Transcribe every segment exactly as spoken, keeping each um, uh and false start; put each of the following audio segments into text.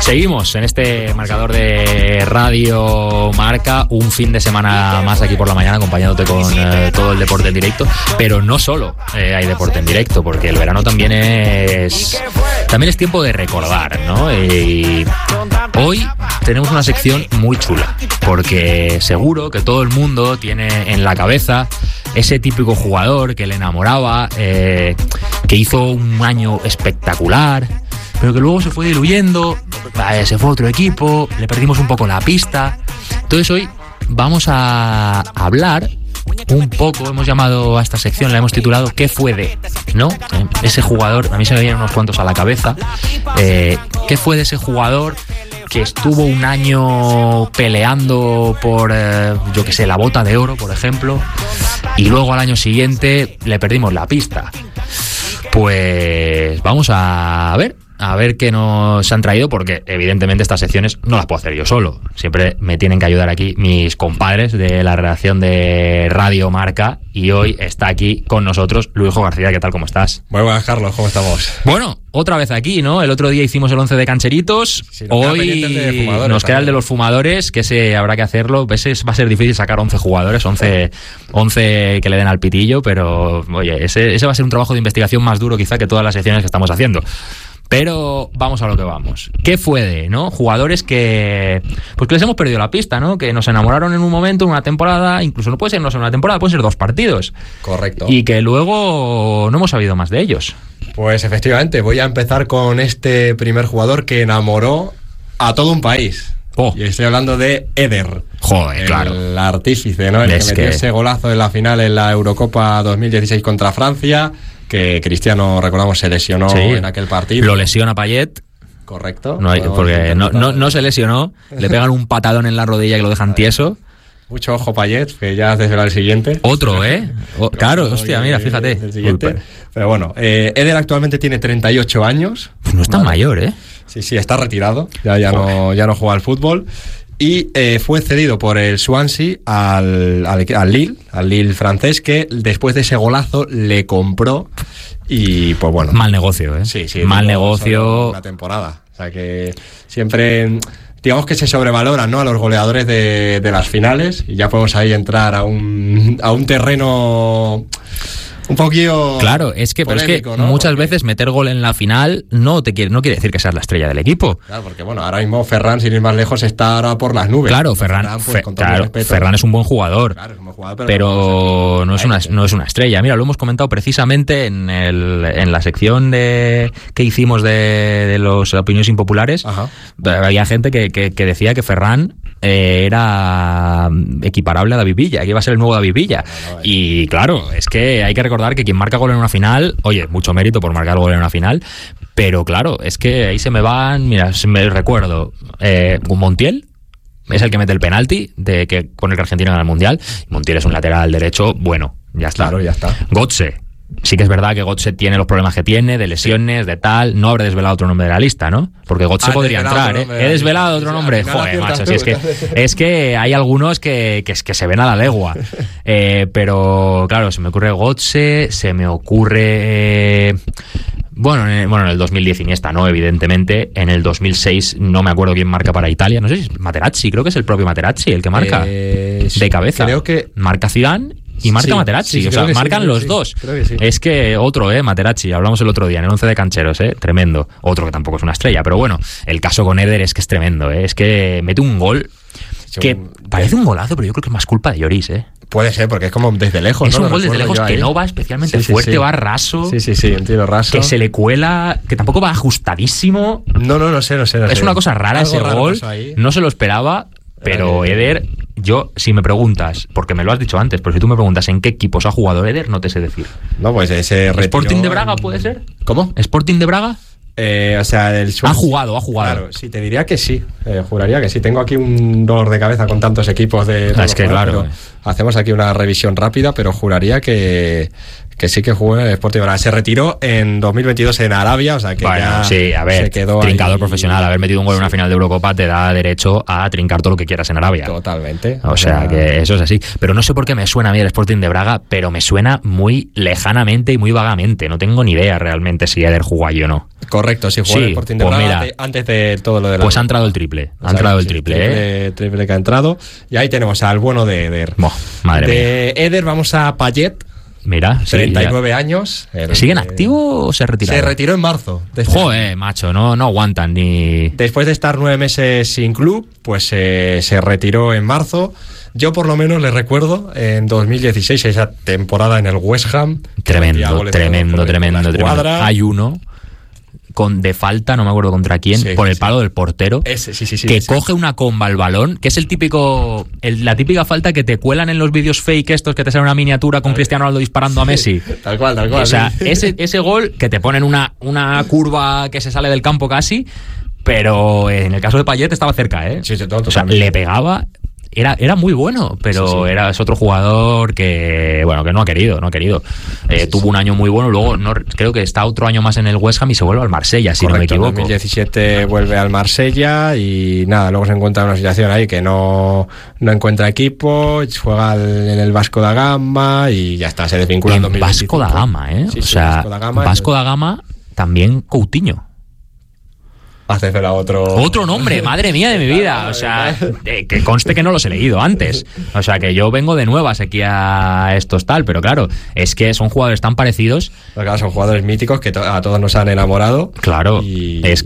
Seguimos en este marcador de Radio Marca, un fin de semana más aquí por la mañana acompañándote con eh, todo el deporte en directo, pero no solo eh, hay deporte en directo, porque el verano también es también es tiempo de recordar, ¿no? Y hoy tenemos una sección muy chula, porque seguro que todo el mundo tiene en la cabeza ese típico jugador que le enamoraba, eh, que hizo un año espectacular, pero que luego se fue diluyendo, eh, se fue a otro equipo, le perdimos un poco la pista. Entonces hoy vamos a hablar un poco, hemos llamado a esta sección, la hemos titulado ¿qué fue de? ¿No? Ese jugador, a mí se me vienen unos cuantos a la cabeza, eh, ¿qué fue de ese jugador que estuvo un año peleando por, eh, yo que sé, la bota de oro, por ejemplo, y luego al año siguiente le perdimos la pista? Pues vamos a ver, a ver qué nos han traído, porque evidentemente estas secciones no las puedo hacer yo solo. Siempre me tienen que ayudar aquí mis compadres de la redacción de Radio Marca, y hoy está aquí con nosotros Luisjo García. ¿Qué tal? ¿Cómo estás? Muy buenas, Carlos. ¿Cómo estamos? Bueno, otra vez aquí, ¿no? El otro día hicimos el once de cancheritos, sí, hoy de nos queda el de los fumadores, que ese habrá que hacerlo. Ese va a ser difícil sacar once jugadores, once, once que le den al pitillo, pero oye, ese, ese va a ser un trabajo de investigación más duro quizá que todas las secciones que estamos haciendo. Pero vamos a lo que vamos. ¿Qué fue de, no? Jugadores que pues que les hemos perdido la pista, ¿no? Que nos enamoraron en un momento, en una temporada, incluso no puede ser no ser una temporada, puede ser dos partidos. Correcto. Y que luego no hemos sabido más de ellos. Pues efectivamente, voy a empezar con este primer jugador que enamoró a todo un país. Oh. Y estoy hablando de Eder. Joder, el claro. El artífice, ¿no? El es que metió que... ese golazo en la final en la Eurocopa dos mil dieciséis contra Francia, que Cristiano, recordamos, se lesionó sí, en aquel partido. Lo lesiona Payet. Correcto. No hay, porque no, no, no se lesionó, le pegan un patadón en la rodilla que lo dejan tieso. Mucho ojo Payet, que ya desde el siguiente. Otro, ¿eh? O, claro, hostia, mira, fíjate. El siguiente. Pero bueno, eh, Eder actualmente tiene treinta y ocho años. Pues no es tan vale. mayor, ¿eh? Sí, sí, está retirado, ya, ya, no, ya no juega al fútbol. Y eh, fue cedido por el Swansea al, al, al Lille, al Lille francés, que después de ese golazo le compró. Y pues bueno. Mal negocio, ¿eh? Sí, sí. Mal negocio. Una temporada. O sea que siempre, digamos que se sobrevaloran, ¿no?, a los goleadores de, de las finales. Y ya podemos ahí entrar a un, a un terreno un poquillo. Claro, es que, polémico, pero es que ¿no? muchas porque... veces meter gol en la final no te quiere, no quiere decir que seas la estrella del equipo. Claro, porque bueno, ahora mismo Ferran, sin ir más lejos, está ahora por las nubes. Claro, Ferran, Ferran, pues, Fe, claro, Ferran es un buen jugador. Claro, es un buen jugador, pero, pero no, es una, no es una estrella. Mira, lo hemos comentado precisamente en, el, en la sección de que hicimos de, de las opiniones impopulares. Ajá. Había gente que, que, que decía que Ferran eh, era equiparable a David Villa, que iba a ser el nuevo David Villa. No, no, y claro, es que hay que recordar que quien marca gol en una final, oye, mucho mérito por marcar gol en una final, pero claro, es que ahí se me van, mira, me recuerdo, eh, Montiel es el que mete el penalti de que con el que Argentina gana el Mundial. Montiel es un lateral derecho, bueno, ya está. Claro, ya está. Götze. Sí que es verdad que Götze tiene los problemas que tiene, de lesiones, de tal. No habré desvelado otro nombre de la lista, ¿no? Porque Götze ah, podría entrar, ¿eh? He desvelado otro nombre. Joder, macho, si es que es que hay algunos que, que, que se ven a la legua. Eh, pero, claro, se me ocurre Götze, se me ocurre... Eh, Bueno, en, bueno, en el dos mil diez Iniesta, ¿no? Evidentemente. En el dos mil seis no me acuerdo quién marca para Italia. No sé si es Materazzi, creo que es el propio Materazzi el que marca eh, de cabeza. Creo que... Marca Zidane y marca sí, Materazzi. Sí, sí, o sea, marcan sí, los sí, dos. Que sí. Es que otro, ¿eh? Materazzi. Hablamos el otro día en el once de cancheros, ¿eh? Tremendo. Otro que tampoco es una estrella. Pero bueno, el caso con Eder es que es tremendo, ¿eh? Es que mete un gol que parece un golazo, pero yo creo que es más culpa de Lloris, ¿eh? Puede ser, porque es como desde lejos. Es ¿no? un gol desde lejos que no va especialmente sí, sí, fuerte, sí. va raso. Sí, sí, sí, entiendo, raso. Que se le cuela, que tampoco va ajustadísimo. No, no, no sé, no sé. No es sé. una cosa rara Algo ese raro gol. No se lo esperaba, pero Eder, yo, si me preguntas, porque me lo has dicho antes, pero si tú me preguntas en qué equipos ha jugado Eder, no te sé decir. No, pues ese ¿Sporting de Braga puede ser? ¿Cómo? ¿Sporting de Braga? Eh, o sea, el ha jugado, ha jugado. Claro, sí, te diría que sí, eh, juraría que sí. Tengo aquí un dolor de cabeza con tantos equipos de... Ah, es que claro. Hacemos aquí una revisión rápida, pero juraría que, Que sí que jugó en el Sporting de Braga. Se retiró en dos mil veintidós en Arabia, o sea que bueno, ya sí, a ver, se quedó trincador ahí. profesional. Haber metido un gol en una final de Eurocopa te da derecho a trincar todo lo que quieras en Arabia. Totalmente. O sea que eso es así. Pero no sé por qué me suena a mí el Sporting de Braga, pero me suena muy lejanamente y muy vagamente. No tengo ni idea realmente si Eder jugó allí o no. Correcto, sí, jugó Sí, en el Sporting de pues Braga mira, antes de todo lo de la... Pues ha entrado el triple. Ha O sea, entrado el sí, triple, triple, ¿eh? triple que ha entrado. Y ahí tenemos al bueno de Eder. Boh, madre mía. de Eder vamos a Payet, Mira, sí, treinta y nueve ya. años. El, ¿Sigue en eh, activo o se retiró? Se retiró en marzo. de este Joder, macho, no, no aguantan ni... Después de estar nueve meses sin club, pues eh, se retiró en marzo. Yo por lo menos le recuerdo en dos mil dieciséis, esa temporada en el West Ham. Tremendo, tremendo, tremendo, tremendo. Hay uno con de falta, no me acuerdo contra quién, Sí, por el sí. palo del portero, Ese, sí, sí, sí, que sí. coge una comba al balón, que es el típico, el- la típica falta que te cuelan en los vídeos fake estos que te salen una miniatura con Cristiano Ronaldo disparando a Messi. Tal cual, tal cual. O sea, sí. ese, ese gol que te ponen una, una curva que se sale del campo casi, pero en el caso de Payet estaba cerca, ¿eh? Sí, sí, todo, O sea, totalmente. le pegaba. Era, era muy bueno, pero Sí, sí. era es otro jugador que bueno que no ha querido, no ha querido. Eh, Sí, tuvo sí. un año muy bueno, luego no, creo que está otro año más en el West Ham y se vuelve al Marsella, si Correcto, no me en equivoco. dos mil diecisiete vuelve al Marsella y nada, luego se encuentra en una situación ahí que no, no encuentra equipo, juega al- en el Vasco da Gama y ya está, se desvincula en En dos mil veinticinco. Vasco da Gama, ¿eh? Sí, o sí, sea, Vasco da Gama, Vasco da Gama también Coutinho. Haces a otro... Otro nombre, madre mía de mi vida. O sea, eh, que conste que no los he leído antes. O sea, que yo vengo de nuevas aquí a estos tal, pero claro, es que son jugadores tan parecidos. Porque, claro, son jugadores míticos que to- a todos nos han enamorado. Claro, Y- es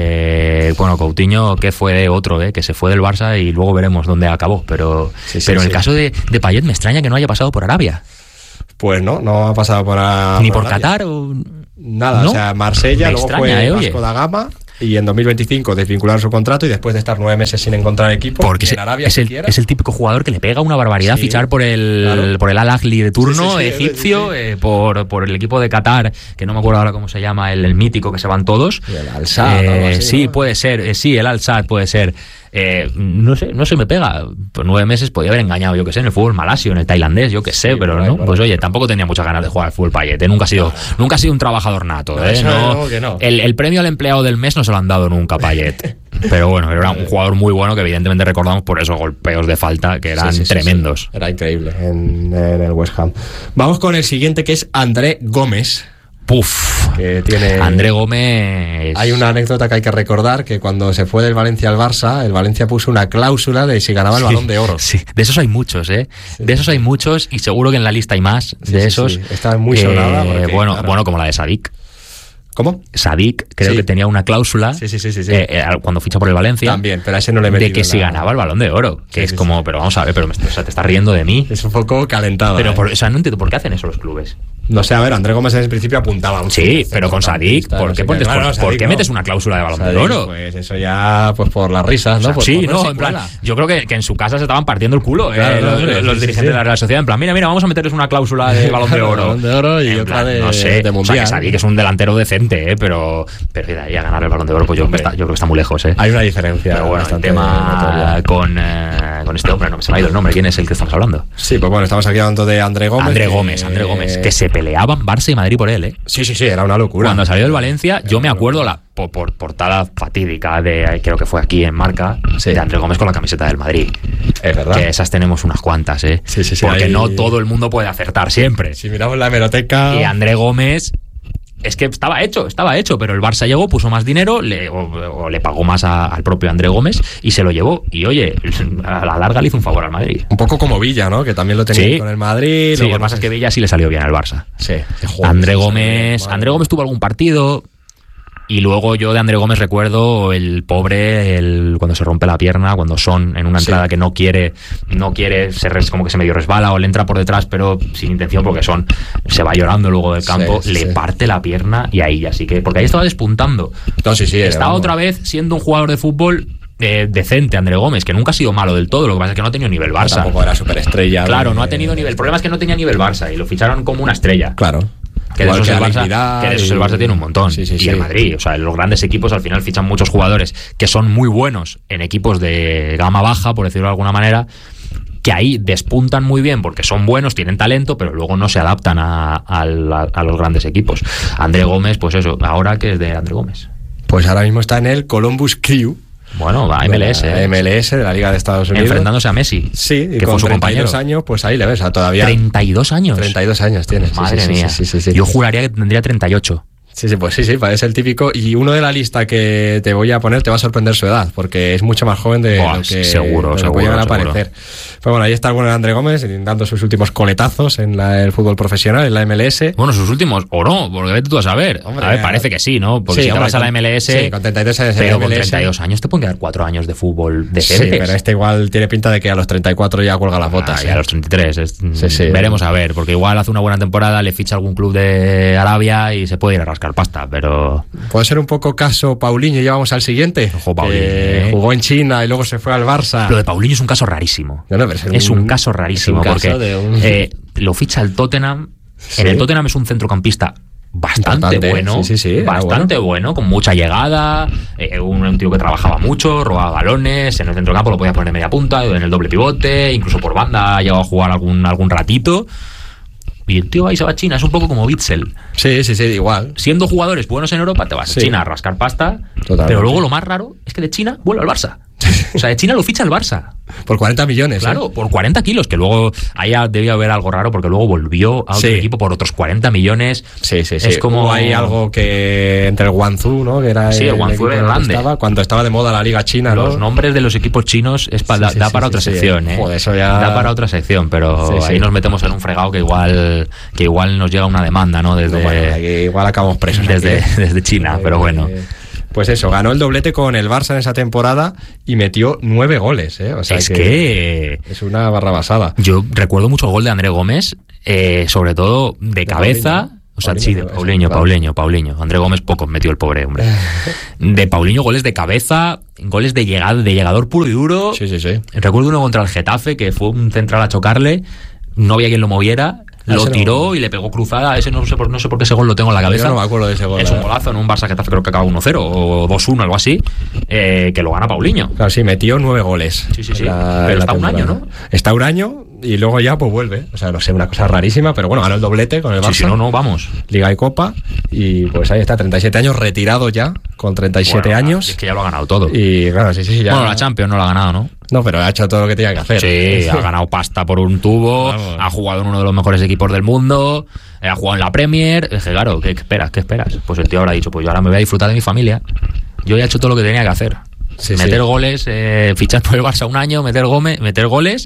que, bueno, Coutinho, que fue de otro, ¿eh? Que se fue del Barça y luego veremos dónde acabó. Pero, Sí, sí, pero en sí. el caso de, de Payet me extraña que no haya pasado por Arabia. Pues no, no ha pasado por... a- Ni por Arabia. Qatar o... Nada, ¿No? o sea, Marsella, Me luego extraña, fue eh, oye. Vasco da Gama y en dos mil veinticinco desvincularon su contrato y después de estar nueve meses sin encontrar equipo, Porque ni es, en Arabia es el, siquiera. es el típico jugador que le pega una barbaridad Sí, fichar por el, claro. por el Al Ahly de turno, Sí, sí, sí, egipcio, sí, sí. eh, por, por el equipo de Qatar, que no me acuerdo ahora cómo se llama, el, el mítico que se van todos. Y el Al Sadd, Eh, algo así, sí, ¿no? puede ser, eh, sí, el Al Sadd puede ser. Eh, no sé, no se me pega. Por nueve meses podía haber engañado, yo que sé, en el fútbol malasio, en el tailandés, yo que sé, Sí, pero por ahí, no. por Pues ahí. oye, tampoco tenía muchas ganas de jugar al fútbol Payet. ¿eh? Nunca ha sido, nunca ha sido un trabajador nato. No, ¿eh? eso No, no, que no. El, el premio al empleado del mes no se lo han dado nunca a Payet. Pero bueno, era un jugador muy bueno que evidentemente recordamos por esos golpeos de falta que eran Sí, sí, sí, tremendos. sí. Era increíble en, en el West Ham. Vamos con el siguiente, que es André Gómez, Puf. que tiene... André Gómez. Hay una anécdota que hay que recordar, que cuando se fue del Valencia al Barça, el Valencia puso una cláusula de si ganaba el Sí, Balón de Oro. Sí, de esos hay muchos, ¿eh? Sí, de esos sí, hay sí. muchos y seguro que en la lista hay más Sí, de sí, esos. sí. Está muy sonada porque, bueno, claro. bueno, como la de Sadik. ¿Cómo? Sadik, creo Sí. que tenía una cláusula Sí, sí, sí, sí, sí. eh, eh, cuando ficha por el Valencia. También, pero a ese no le he de metido que en si la- ganaba el Balón de Oro. Que Sí, es sí, como, sí. pero vamos a ver, pero me, o sea, te estás riendo de mí. Es un poco calentada. Pero, ¿eh? por, o sea, no entiendo por qué hacen eso los clubes. No sé, a ver, André Gómez en el principio apuntaba un Sí, pero con Sadik, ¿por qué, pones- por- ¿por qué metes una cláusula de Balón de Oro? Pues eso ya, pues por las risas, O ¿no? sea, Pues sí, por ver no, si en plan, cuela. yo creo que, que en su casa se estaban partiendo el culo, eh, Claro, los, hombre, los sí, dirigentes sí, sí. de la Real Sociedad, en plan, mira, mira, vamos a meterles una cláusula de Balón de Oro. Balón de Oro y En otra plan, de- no sé, de o sea, Mundial. que Sadik es un delantero decente, eh, pero, pero de ahí a ganar el Balón de Oro, pues yo, creo que está, yo creo que está muy lejos, eh. Hay una diferencia. Pero bueno, el bastante tema notoria. con, eh, con este hombre, no se me ha ido el nombre, ¿quién es el que estamos hablando? Sí, pues bueno, estamos aquí hablando de André Gómez. André que- Gómez, André Gómez, que se peleaban Barça y Madrid por él, eh. Sí, sí, sí, era una locura. Cuando salió del Valencia, yo me acuerdo la por, por portada fatídica de, creo que fue aquí en Marca, Sí. de André Gómez con la camiseta del Madrid. Es verdad. Que esas tenemos unas cuantas, ¿eh? Sí, sí, sí, Porque hay- no todo el mundo puede acertar siempre. Si miramos la hemeroteca... Y André Gómez... Es que estaba hecho, estaba hecho, pero el Barça llegó, puso más dinero, le, o, o le pagó más a- al propio André Gómez y se lo llevó. Y oye, a la larga le hizo un favor al Madrid. Un poco como Villa, ¿no? Que también lo tenía Sí. con el Madrid. Sí, luego lo que pasa no es sé que Villa sí le salió bien al Barça. Sí. Joder, André sí, Gómez, madre André mía. Gómez tuvo algún partido y luego yo de André Gómez recuerdo el pobre el, cuando se rompe la pierna, cuando Son en una Sí. entrada que no quiere, no quiere, se res, como que se medio resbala o le entra por detrás, pero sin intención porque Son se va llorando luego del campo, Sí, sí, le sí. parte la pierna y ahí así que porque ahí estaba despuntando. No, sí, sí. Está vamos. otra vez siendo un jugador de fútbol eh, decente, André Gómez, que nunca ha sido malo del todo, lo que pasa es que no ha tenido nivel Barça. Tampoco era superestrella. Claro, de- no ha tenido nivel. El problema es que no tenía nivel Barça y lo ficharon como una estrella. Claro. Que de, Igual esos el la Barça, dignidad que de esos y- el Barça tiene un montón. Sí, sí, y sí. el Madrid, o sea, los grandes equipos al final fichan muchos jugadores que son muy buenos en equipos de gama baja, por decirlo de alguna manera, que ahí despuntan muy bien porque son buenos, tienen talento, pero luego no se adaptan a, a, a, a los grandes equipos. André Gómez, pues eso, ahora que es de André Gómez. Pues ahora mismo está en el Columbus Crew. Bueno, la M L S. La M L S de la Liga de Estados Unidos. Enfrentándose a Messi. Sí, que con fue su treinta y dos compañero. años, pues ahí le ves, a todavía. ¿treinta y dos años? treinta y dos años tienes. Madre sí, sí, mía. Sí, sí, sí, sí. Yo juraría que tendría treinta y ocho. Sí, sí, pues sí, sí, parece el típico. Y uno de la lista que te voy a poner te va a sorprender su edad, porque es mucho más joven de Buah, lo que, seguro, de lo que seguro, puede llegar a seguro. parecer. Pues bueno, ahí está el bueno de André Gómez, dando sus últimos coletazos en la- el fútbol profesional, en la M L S. Bueno, sus últimos, o no, porque vete tú a saber. Hombre, a ver, ya- parece que sí, ¿no? Porque Sí, si te hombre, vas a la con- M L S, sí, con treinta y tres años en pero la con M L S. treinta y dos años te pueden quedar cuatro años de fútbol Sí, decentes. pero este igual tiene pinta de que a los treinta y cuatro ya cuelga las botas. Ah, y ¿eh? a los treinta y tres. Es- Sí, sí. Veremos a ver, porque igual hace una buena temporada, le ficha algún club de Arabia y se puede ir a rascar pasta, pero... Puede ser un poco caso Paulinho, ya vamos al siguiente. Ojo, Paulinho, que eh. jugó en China y luego se fue al Barça. Lo de Paulinho es un caso rarísimo. No, no, pero es Es un- un caso rarísimo, es un caso porque de un- eh, lo ficha el Tottenham. Sí. En el Tottenham es un centrocampista bastante Importante, bueno, sí, sí, sí, era bastante bueno. con mucha llegada, eh, un, un tío que trabajaba mucho, robaba balones, en el centrocampo lo podía poner en media punta, en el doble pivote, incluso por banda ha llegado a jugar algún, algún ratito. Y el tío ahí se va a China, es un poco como Witzel. Sí, sí, sí, igual. Siendo jugadores buenos en Europa, te vas Sí. a China a rascar pasta, Totalmente. pero luego lo más raro es que de China vuelve al Barça. O sea, de China lo ficha el Barça. Por cuarenta millones. Claro, ¿eh? por cuarenta kilos, que luego ahí debía haber algo raro porque luego volvió a otro Sí. equipo por otros cuarenta millones. Sí, sí, sí. Es como... Hubo ahí algo que entre el Guangzhou, ¿no? Que era Sí, el Guangzhou equipo era en el que grande. estaba, cuando estaba de moda la Liga China, ¿no? Los nombres de los equipos chinos es pa- Sí, da, sí, da sí, para sí, otra sí. sección, ¿eh? Joder, eso ya- Da para otra sección, pero Sí, sí. ahí nos metemos en un fregado que igual que igual nos llega una demanda, ¿no? Desde, No, bueno, aquí igual acabamos presos. desde, aquí, ¿eh? desde China, pero bueno. Eh, Pues eso, ganó el doblete con el Barça en esa temporada y metió nueve goles, ¿eh? O sea Es que... es una barra basada. Yo recuerdo mucho el gol de André Gómez, eh, sobre todo de cabeza. Paulinho. O sea, Paulinho, sí, de eso, Paulinho, claro. Paulinho, Paulinho. André Gómez pocos metió el pobre hombre. De Paulinho, goles de cabeza, goles de llegada, de llegador puro y duro. Sí, sí, sí. Recuerdo uno contra el Getafe, que fue un central a chocarle, no había quien lo moviera, Ah, lo ese no. tiró y le pegó cruzada. Ese no sé por, no sé por qué ese gol lo tengo en la cabeza. Yo no me acuerdo de ese gol. Es la un verdad. golazo en un Barça Getafe, creo que acaba uno cero o dos uno, algo así, eh, que lo gana Paulinho. Claro, sí, metió nueve goles. Sí, sí, sí. en la- Pero en la está un año, temporada. ¿no? Está un año y luego ya pues vuelve. O sea, no sé, una cosa rarísima, pero bueno, ganó el doblete con el Barça. Sí, sí, no, no, vamos. Liga y Copa. Y pues ahí está, treinta y siete años, retirado ya, con treinta y siete Bueno, años. Es que ya lo ha ganado todo. Y claro, sí, sí, sí, ya. Bueno, la Champions no la ha ganado, ¿no? No, pero ha hecho todo lo que tenía que hacer. Sí, ha ganado pasta por un tubo, Vamos. ha jugado en uno de los mejores equipos del mundo, eh, ha jugado en la Premier. Es que claro, ¿qué esperas? ¿Qué esperas? Pues el tío habrá dicho, pues yo ahora me voy a disfrutar de mi familia. Yo ya he hecho todo lo que tenía que hacer. Sí, meter sí. goles, eh, fichar por el Barça un año, meter, gome, meter goles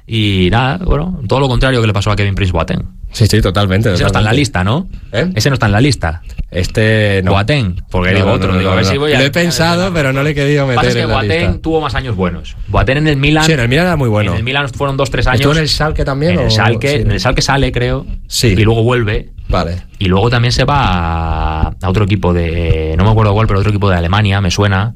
y nada, bueno, todo lo contrario que le pasó a Kevin Prince Boateng. Sí, sí, totalmente. Ese no está en la totalmente. lista, ¿no? ¿Eh? Ese no está en la lista. Este no. Boateng, porque No, digo no, otro, no, digo, no, a ver no. si voy a... Lo he pensado, pero no le he querido Lo que pasa meter es que en la Boateng lista. tuvo más años buenos. Boateng en el Milan... Sí, en el Milan era muy bueno. En el Milan fueron dos, tres años. ¿Estuvo en el Schalke también? En el o- Schalke, sí. en el Schalke sale, creo. Sí. Y luego vuelve. Vale. Y luego también se va a, a otro equipo de... No me acuerdo cuál, pero otro equipo de Alemania, me suena.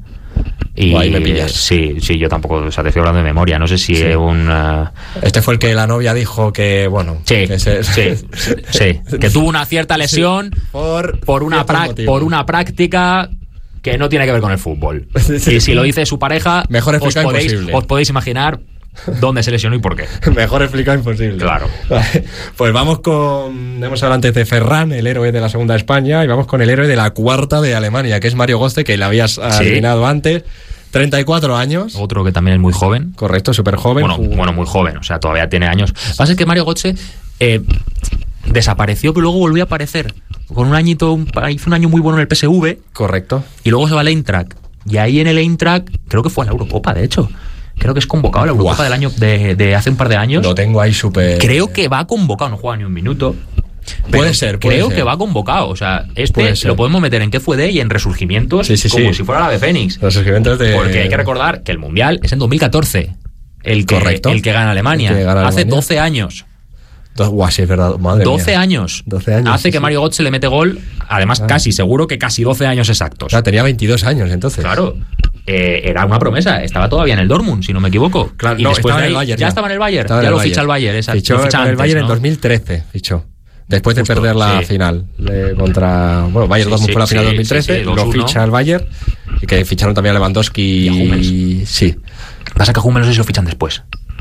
Y Buah, ahí me pillas. Sí, sí, yo tampoco, o sea, te estoy hablando de memoria. No sé si Sí. es un... eh, Este fue el que la novia dijo que, bueno... Sí, que se- sí, sí, que tuvo una cierta lesión Por, por una, ciertos prac- motivos. por una práctica que no tiene que ver con el fútbol. Sí. Y si lo dice su pareja, Mejor os explicado podéis, imposible. os podéis imaginar dónde se lesionó y por qué. Mejor explicado imposible. Claro. Vale. Pues vamos con... Hemos hablado antes de Ferran, el héroe de la segunda de España, y vamos con el héroe de la cuarta de Alemania, que es Mario Götze, que le habías adivinado antes. treinta y cuatro años. Otro que también es muy joven. Correcto, súper joven. Bueno, bueno, muy joven, o sea, todavía tiene años. Lo que pasa es que Mario Götze eh, desapareció, pero luego volvió a aparecer. Con un añito, un- hizo un año muy bueno en el P S V Correcto. y luego se va al Eintracht. Y ahí en el Eintracht, creo que fue a la Eurocopa, de hecho. Creo que es convocado a la Eurocopa Buah. del año de, de hace un par de años. Lo tengo ahí súper... Creo que va convocado, no juega ni un minuto. Puede pero ser, puede Creo ser. que va convocado. O sea, Puede este ser. lo podemos meter en qué fue de y en resurgimientos, Sí, sí, como sí. si fuera la ave Fénix. Los escribientes de... Porque hay que recordar que el Mundial es en dos mil catorce. El que, Correcto. el que gana Alemania. El que gana Hace Alemania. doce años. Dos- Guau, sí, es verdad. Madre doce mía. años. doce años, Hace sí, que sí. Mario Götze le mete gol. Además, Ah. casi, seguro que casi doce años exactos. O sea, tenía veintidós años entonces. Claro. Eh, era una promesa. Estaba todavía en el Dortmund, si no me equivoco. Claro, y no, después estaba de en el ahí- Bayern. ya estaba en el Bayern. Estaba en Ya el lo Bayern. ficha el Bayern. Esa, Fichó lo ficha en el antes, Bayern ¿no? en dos mil trece, fichó. Después de Justo, perder la sí. final de- contra... Bueno, Bayern Sí, Dortmund sí, fue la final sí, de dos mil trece, sí, sí, lo dos uno. ficha el Bayern, y que ficharon también a Lewandowski Y a Hummels. Sí. Pasa que a Hummels no sé si lo fichan después.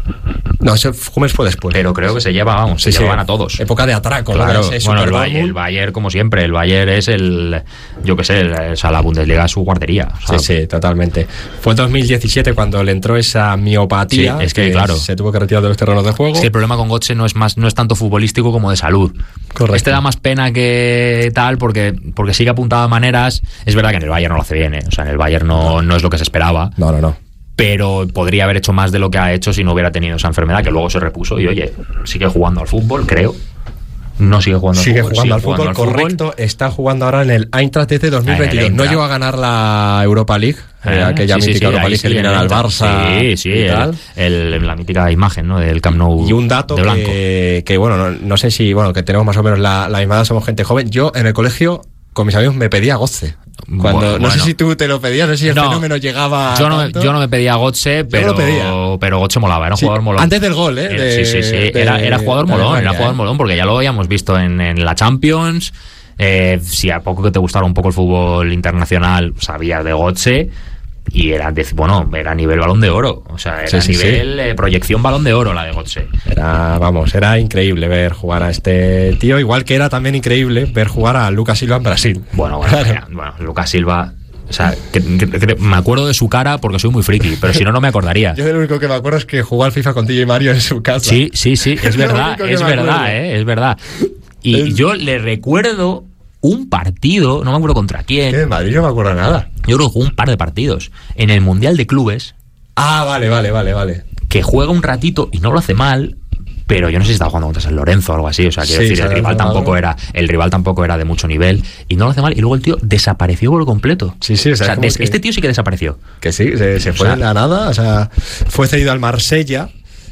No, ese Hummels fue después. Pero creo que se lleva, vamos, sí, se sí. llevan a todos. Época de atraco, claro. ¿no? Bueno, el Bayern, el Bayern, como siempre, el Bayern es el, yo qué sé, el, o sea, la Bundesliga es su guardería. O sea, sí, sí, totalmente. Fue en dos mil diecisiete cuando le entró esa miopatía. Sí, es que, que claro. Se tuvo que retirar de los terrenos de juego. Es que el problema con Götze no es más, no es tanto futbolístico como de salud. Correcto. Este da más pena que tal porque, porque sigue apuntado a maneras. Es verdad que en el Bayern no lo hace bien, ¿eh? O sea, en el Bayern no, no es lo que se esperaba. No, no, no. Pero podría haber hecho más de lo que ha hecho si no hubiera tenido esa enfermedad, que luego se repuso y oye, sigue jugando al fútbol, creo. No sigue jugando al sigue fútbol. Jugando sigue al jugando fútbol, al fútbol, correcto. Está jugando ahora en el Eintracht desde dos mil veintidós. No llegó a ganar la Europa League, eh, aquella sí, mítica sí, Europa League que eliminan al Barça. Sí, sí, y tal. El, el, la mítica imagen, ¿no? Del Camp Nou. Y un dato de blanco. Que, que, bueno, no, no sé si, bueno, que tenemos más o menos la, la misma edad, somos gente joven. Yo en el colegio, con mis amigos, me pedía Götze. Cuando, bueno, no sé bueno. si tú te lo pedías, no sé si el no, fenómeno llegaba. Yo no, me, yo no me pedía Götze, pero, pero Götze molaba, era un sí, jugador molón. Antes del gol, ¿eh? De, sí, sí, sí. De, era, era jugador molón, Alemania, era jugador ¿eh? molón, porque ya lo habíamos visto en, en la Champions. Eh, si a poco que te gustara un poco el fútbol internacional, sabías de Götze. Y era, de, bueno, era nivel Balón de Oro. O sea, era sí, sí, nivel sí. Eh, proyección Balón de Oro la de Götze. Era, vamos, era increíble ver jugar a este tío. Igual que era también increíble ver jugar a Lucas Silva en Brasil. Bueno, bueno, claro. mira, bueno Lucas Silva. O sea, que, que, que, me acuerdo de su cara porque soy muy friki, pero si no, no me acordaría. Yo lo único que me acuerdo es que jugó al FIFA con T J Mario en su casa. Sí, sí, sí, es verdad, es verdad, eh, es verdad. Y es... yo le recuerdo un partido, no me acuerdo contra quién. ¿Qué? En Madrid no me acuerdo nada. Yo creo que jugó un par de partidos en el Mundial de Clubes. Ah, vale, vale, vale, vale. Que juega un ratito y no lo hace mal. Pero yo no sé si estaba jugando contra San Lorenzo o algo así. O sea, quiero sí, decir, el rival tampoco era, el rival tampoco era de mucho nivel. Y no lo hace mal. Y luego el tío desapareció por completo. Sí, sí, o sea, o sea des, que, este tío sí que desapareció. Que sí, se, se fue o sea, de la nada. O sea, fue cedido al Marsella.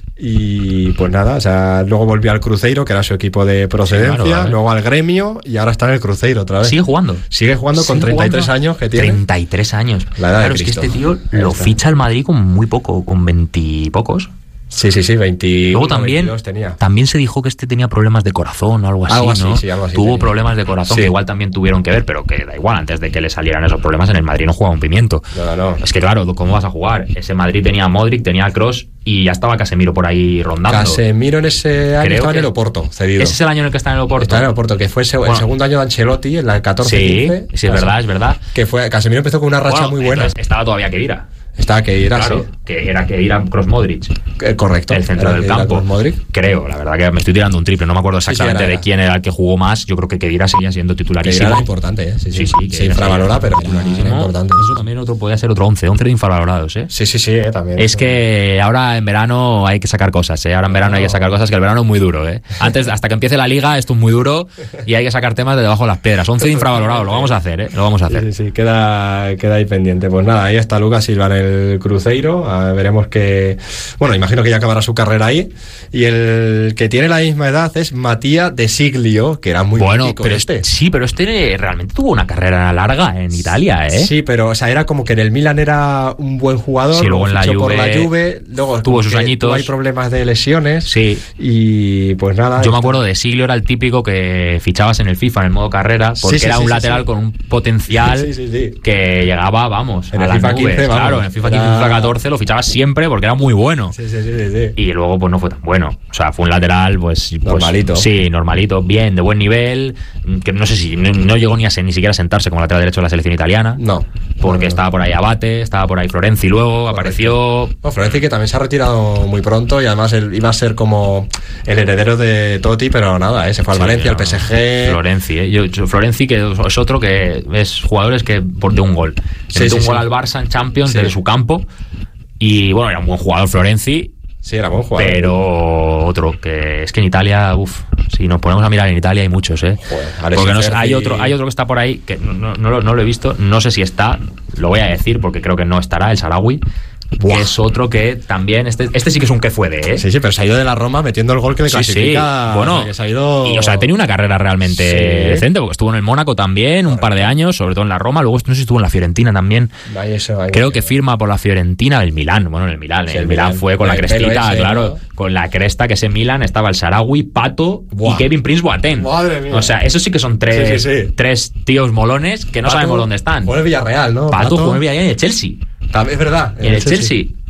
Y pues nada, o sea, luego volvió al Cruzeiro, que era su equipo de procedencia, sí, claro, luego al Gremio y ahora está en el Cruzeiro otra vez. ¿Sigue jugando? Sigue jugando con ¿Sigue treinta y tres jugando? años que tiene. treinta y tres años. La edad claro, de Cristo. Es que este tío lo ficha el Madrid con muy poco, con veintipocos. Sí, sí, sí, veinte. Luego también, tenía. también se dijo que este tenía problemas de corazón o algo así, algo así ¿no? Sí, algo así Tuvo tenía. problemas de corazón sí. que igual también tuvieron que ver, pero que da igual, antes de que le salieran esos problemas en el Madrid no jugaba un pimiento. No, no. Es que claro, ¿cómo vas a jugar? Ese Madrid tenía a Modric, tenía a Kroos y ya estaba Casemiro por ahí rondando. Casemiro en ese año Creo estaba en que el Oporto, cedido. Ese es el año en el que está en el Oporto. Está en el Oporto, que fue el, bueno, el segundo año de Ancelotti, en la catorce quince. Sí, sí, es verdad, es verdad. Que fue, Casemiro empezó con una racha bueno, muy buena. Estaba todavía Kedira. Estaba que era claro, así. que era que era Kroos Modric. Eh, correcto. El centro era del campo. Modric. Creo, la verdad que me estoy tirando un triple. No me acuerdo exactamente sí, sí, era, de quién era el que jugó más. Yo creo que Kedira seguía siendo titularísimo. Era importante, ¿eh? Sí, sí. sí, sí Se infravalora, pero era, era importante. Eso también otro podía ser otro once. once de infravalorados, ¿eh? Sí, sí, sí, eh, también. Es que ahora en verano hay que sacar cosas, ¿eh? Ahora en verano no. hay que sacar cosas, que el verano es muy duro, ¿eh? Antes, hasta que empiece la liga, esto es muy duro y hay que sacar temas de debajo de las piedras. once de infravalorados, lo vamos a hacer, ¿eh? Lo vamos a hacer. Sí, sí, sí, queda, queda ahí pendiente. Pues nada, ahí está Lucas Silva en el Cruzeiro. A, veremos que, bueno, imagino que ya acabará su carrera ahí. Y el que tiene la misma edad es Matías De Siglio, que era muy bueno, mítico pero este. Sí, pero este realmente tuvo una carrera larga en Italia, ¿eh? Sí, pero o sea, era como que en el Milan era un buen jugador. Sí, luego en la Juve, por la Juve, luego tuvo sus añitos. Hay problemas de lesiones. Sí. Y pues nada. Yo me acuerdo de Siglio, era el típico que fichabas en el FIFA en el modo carrera, porque sí, sí, era un sí, lateral sí. con un potencial sí, sí, sí. que llegaba, vamos, en a el las FIFA nubes. quince, vamos, claro, en el FIFA quince, era... FIFA catorce lo fichabas siempre porque era muy bueno. Sí, sí, sí, sí, sí. Y luego pues no fue tan bueno. O sea, fue un lateral pues normalito. Pues, sí, normalito, bien, de buen nivel, que no sé si no, no llegó ni a ni siquiera a sentarse como lateral derecho de la selección italiana. No. Porque no, no. estaba por ahí Abate, estaba por ahí Florenzi luego, correcto. Apareció. No, Florenzi que también se ha retirado muy pronto y además él iba a ser como el heredero de Totti, pero nada, ¿eh? Se fue al sí, Valencia, al no. P S G. Florenzi, ¿eh? Yo, yo, Florenzi que es otro que es jugadores que por de un gol. Se sí, metió sí, un sí. gol al Barça en Champions sí. desde su campo. Y bueno, era un buen jugador Florenzi. Sí, era buen jugador. Pero otro, que es que en Italia, uff, si nos ponemos a mirar en Italia hay muchos, ¿eh? Joder, porque no sé, hay otro hay otro que está por ahí, que no, no, no, lo, no lo he visto, no sé si está, lo voy a decir porque creo que no estará, el Sarawi. Que es otro que también, este, este sí que es un que fue de, ¿eh? Sí, sí, pero se ha ido de la Roma metiendo el gol que le sí, clasifica. Sí. Bueno, o sea, que se ha ido... y, o sea, ha tenido una carrera realmente sí. decente, porque estuvo en el Mónaco también, un par de años, sobre todo en la Roma, luego no sé si estuvo en la Fiorentina también. Vaya eso, vaya Creo eso. que firma por la Fiorentina, el Milán, bueno, en el Milán, sí, el, el Milán, Milán fue con la crestita, ese, claro, ¿no? Con la cresta que ese Milán estaba el Sarawi, Pato Buah. y Kevin Prince Boateng. Madre mía. O sea, esos sí que son tres, sí, sí, sí. tres tíos molones que no Pato, sabemos dónde están. Jugó en el Villarreal, ¿no? Pato, Pato. jugó en el Villarreal y en el Chelsea. Es verdad. En, en el Chelsea. Chelsea.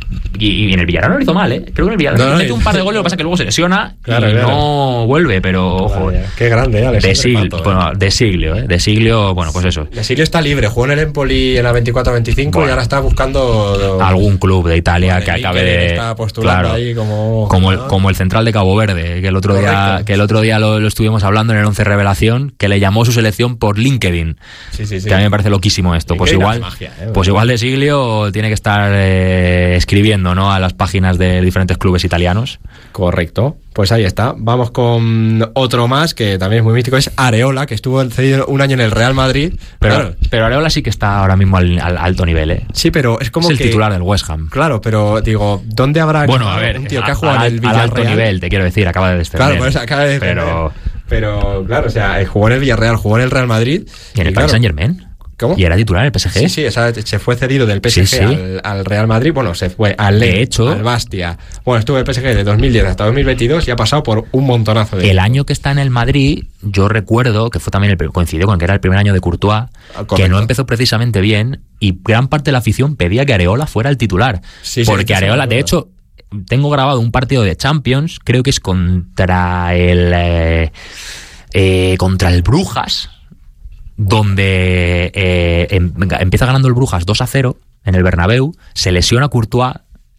Y, y en el Villarreal no lo hizo mal, ¿eh? Creo que en el Villarreal no, no, mete un par de goles, lo que pasa es que luego se lesiona claro, y claro. no vuelve, pero ojo. Vaya, qué grande, ¿eh? De, Sigl, Pato, bueno, de Siglio, ¿eh? De Siglio, bueno, pues eso. De Siglio está libre, jugó en el Empoli en la veinticuatro veinticinco bueno, y ahora está buscando algún club de Italia que acabe de. Está postulando claro, ahí como. Como el, como el central de Cabo Verde, que el otro Correcto. día, que el otro día lo, lo estuvimos hablando en el once Revelación, que le llamó su selección por LinkedIn. Sí, sí, sí. Que a mí me parece loquísimo esto. LinkedIn pues igual, magia, ¿eh? Pues igual de Siglio tiene que estar eh, escribiendo, ¿no? A las páginas de diferentes clubes italianos. Correcto. Pues ahí está. Vamos con otro más que también es muy místico, es Areola, que estuvo cedido un año en el Real Madrid. Pero, claro. pero Areola sí que está ahora mismo al, al alto nivel, ¿eh? Sí, pero es como es el que, titular del West Ham. Claro, pero digo, ¿dónde habrá bueno, a ver, un tío a, que ha jugado al, en el Villarreal? Al alto nivel, te quiero decir, acaba de descender. Claro, pues acaba de descender. Pero, pero claro, o sea, jugó en el Villarreal, jugó en el Real Madrid. ¿Y en el y Paris claro, Saint-Germain? ¿Cómo? ¿Y era titular en el P S G? Sí, sí, esa, se fue cedido del P S G sí, sí. Al, al Real Madrid. Bueno, se fue al de hecho, al Bastia. Bueno, estuvo en el P S G de dos mil diez hasta dos mil veintidós y ha pasado por un montonazo de... El tiempo. Año que está en el Madrid, yo recuerdo que fue también el coincidió con que era el primer año de Courtois, Correcto. que no empezó precisamente bien y gran parte de la afición pedía que Areola fuera el titular. Sí, porque sí, Areola, sí, de hecho, tengo grabado un partido de Champions, creo que es contra el... Eh, eh, contra el Brujas, donde eh, em, empieza ganando el Brujas dos a cero en el Bernabéu, se lesiona Courtois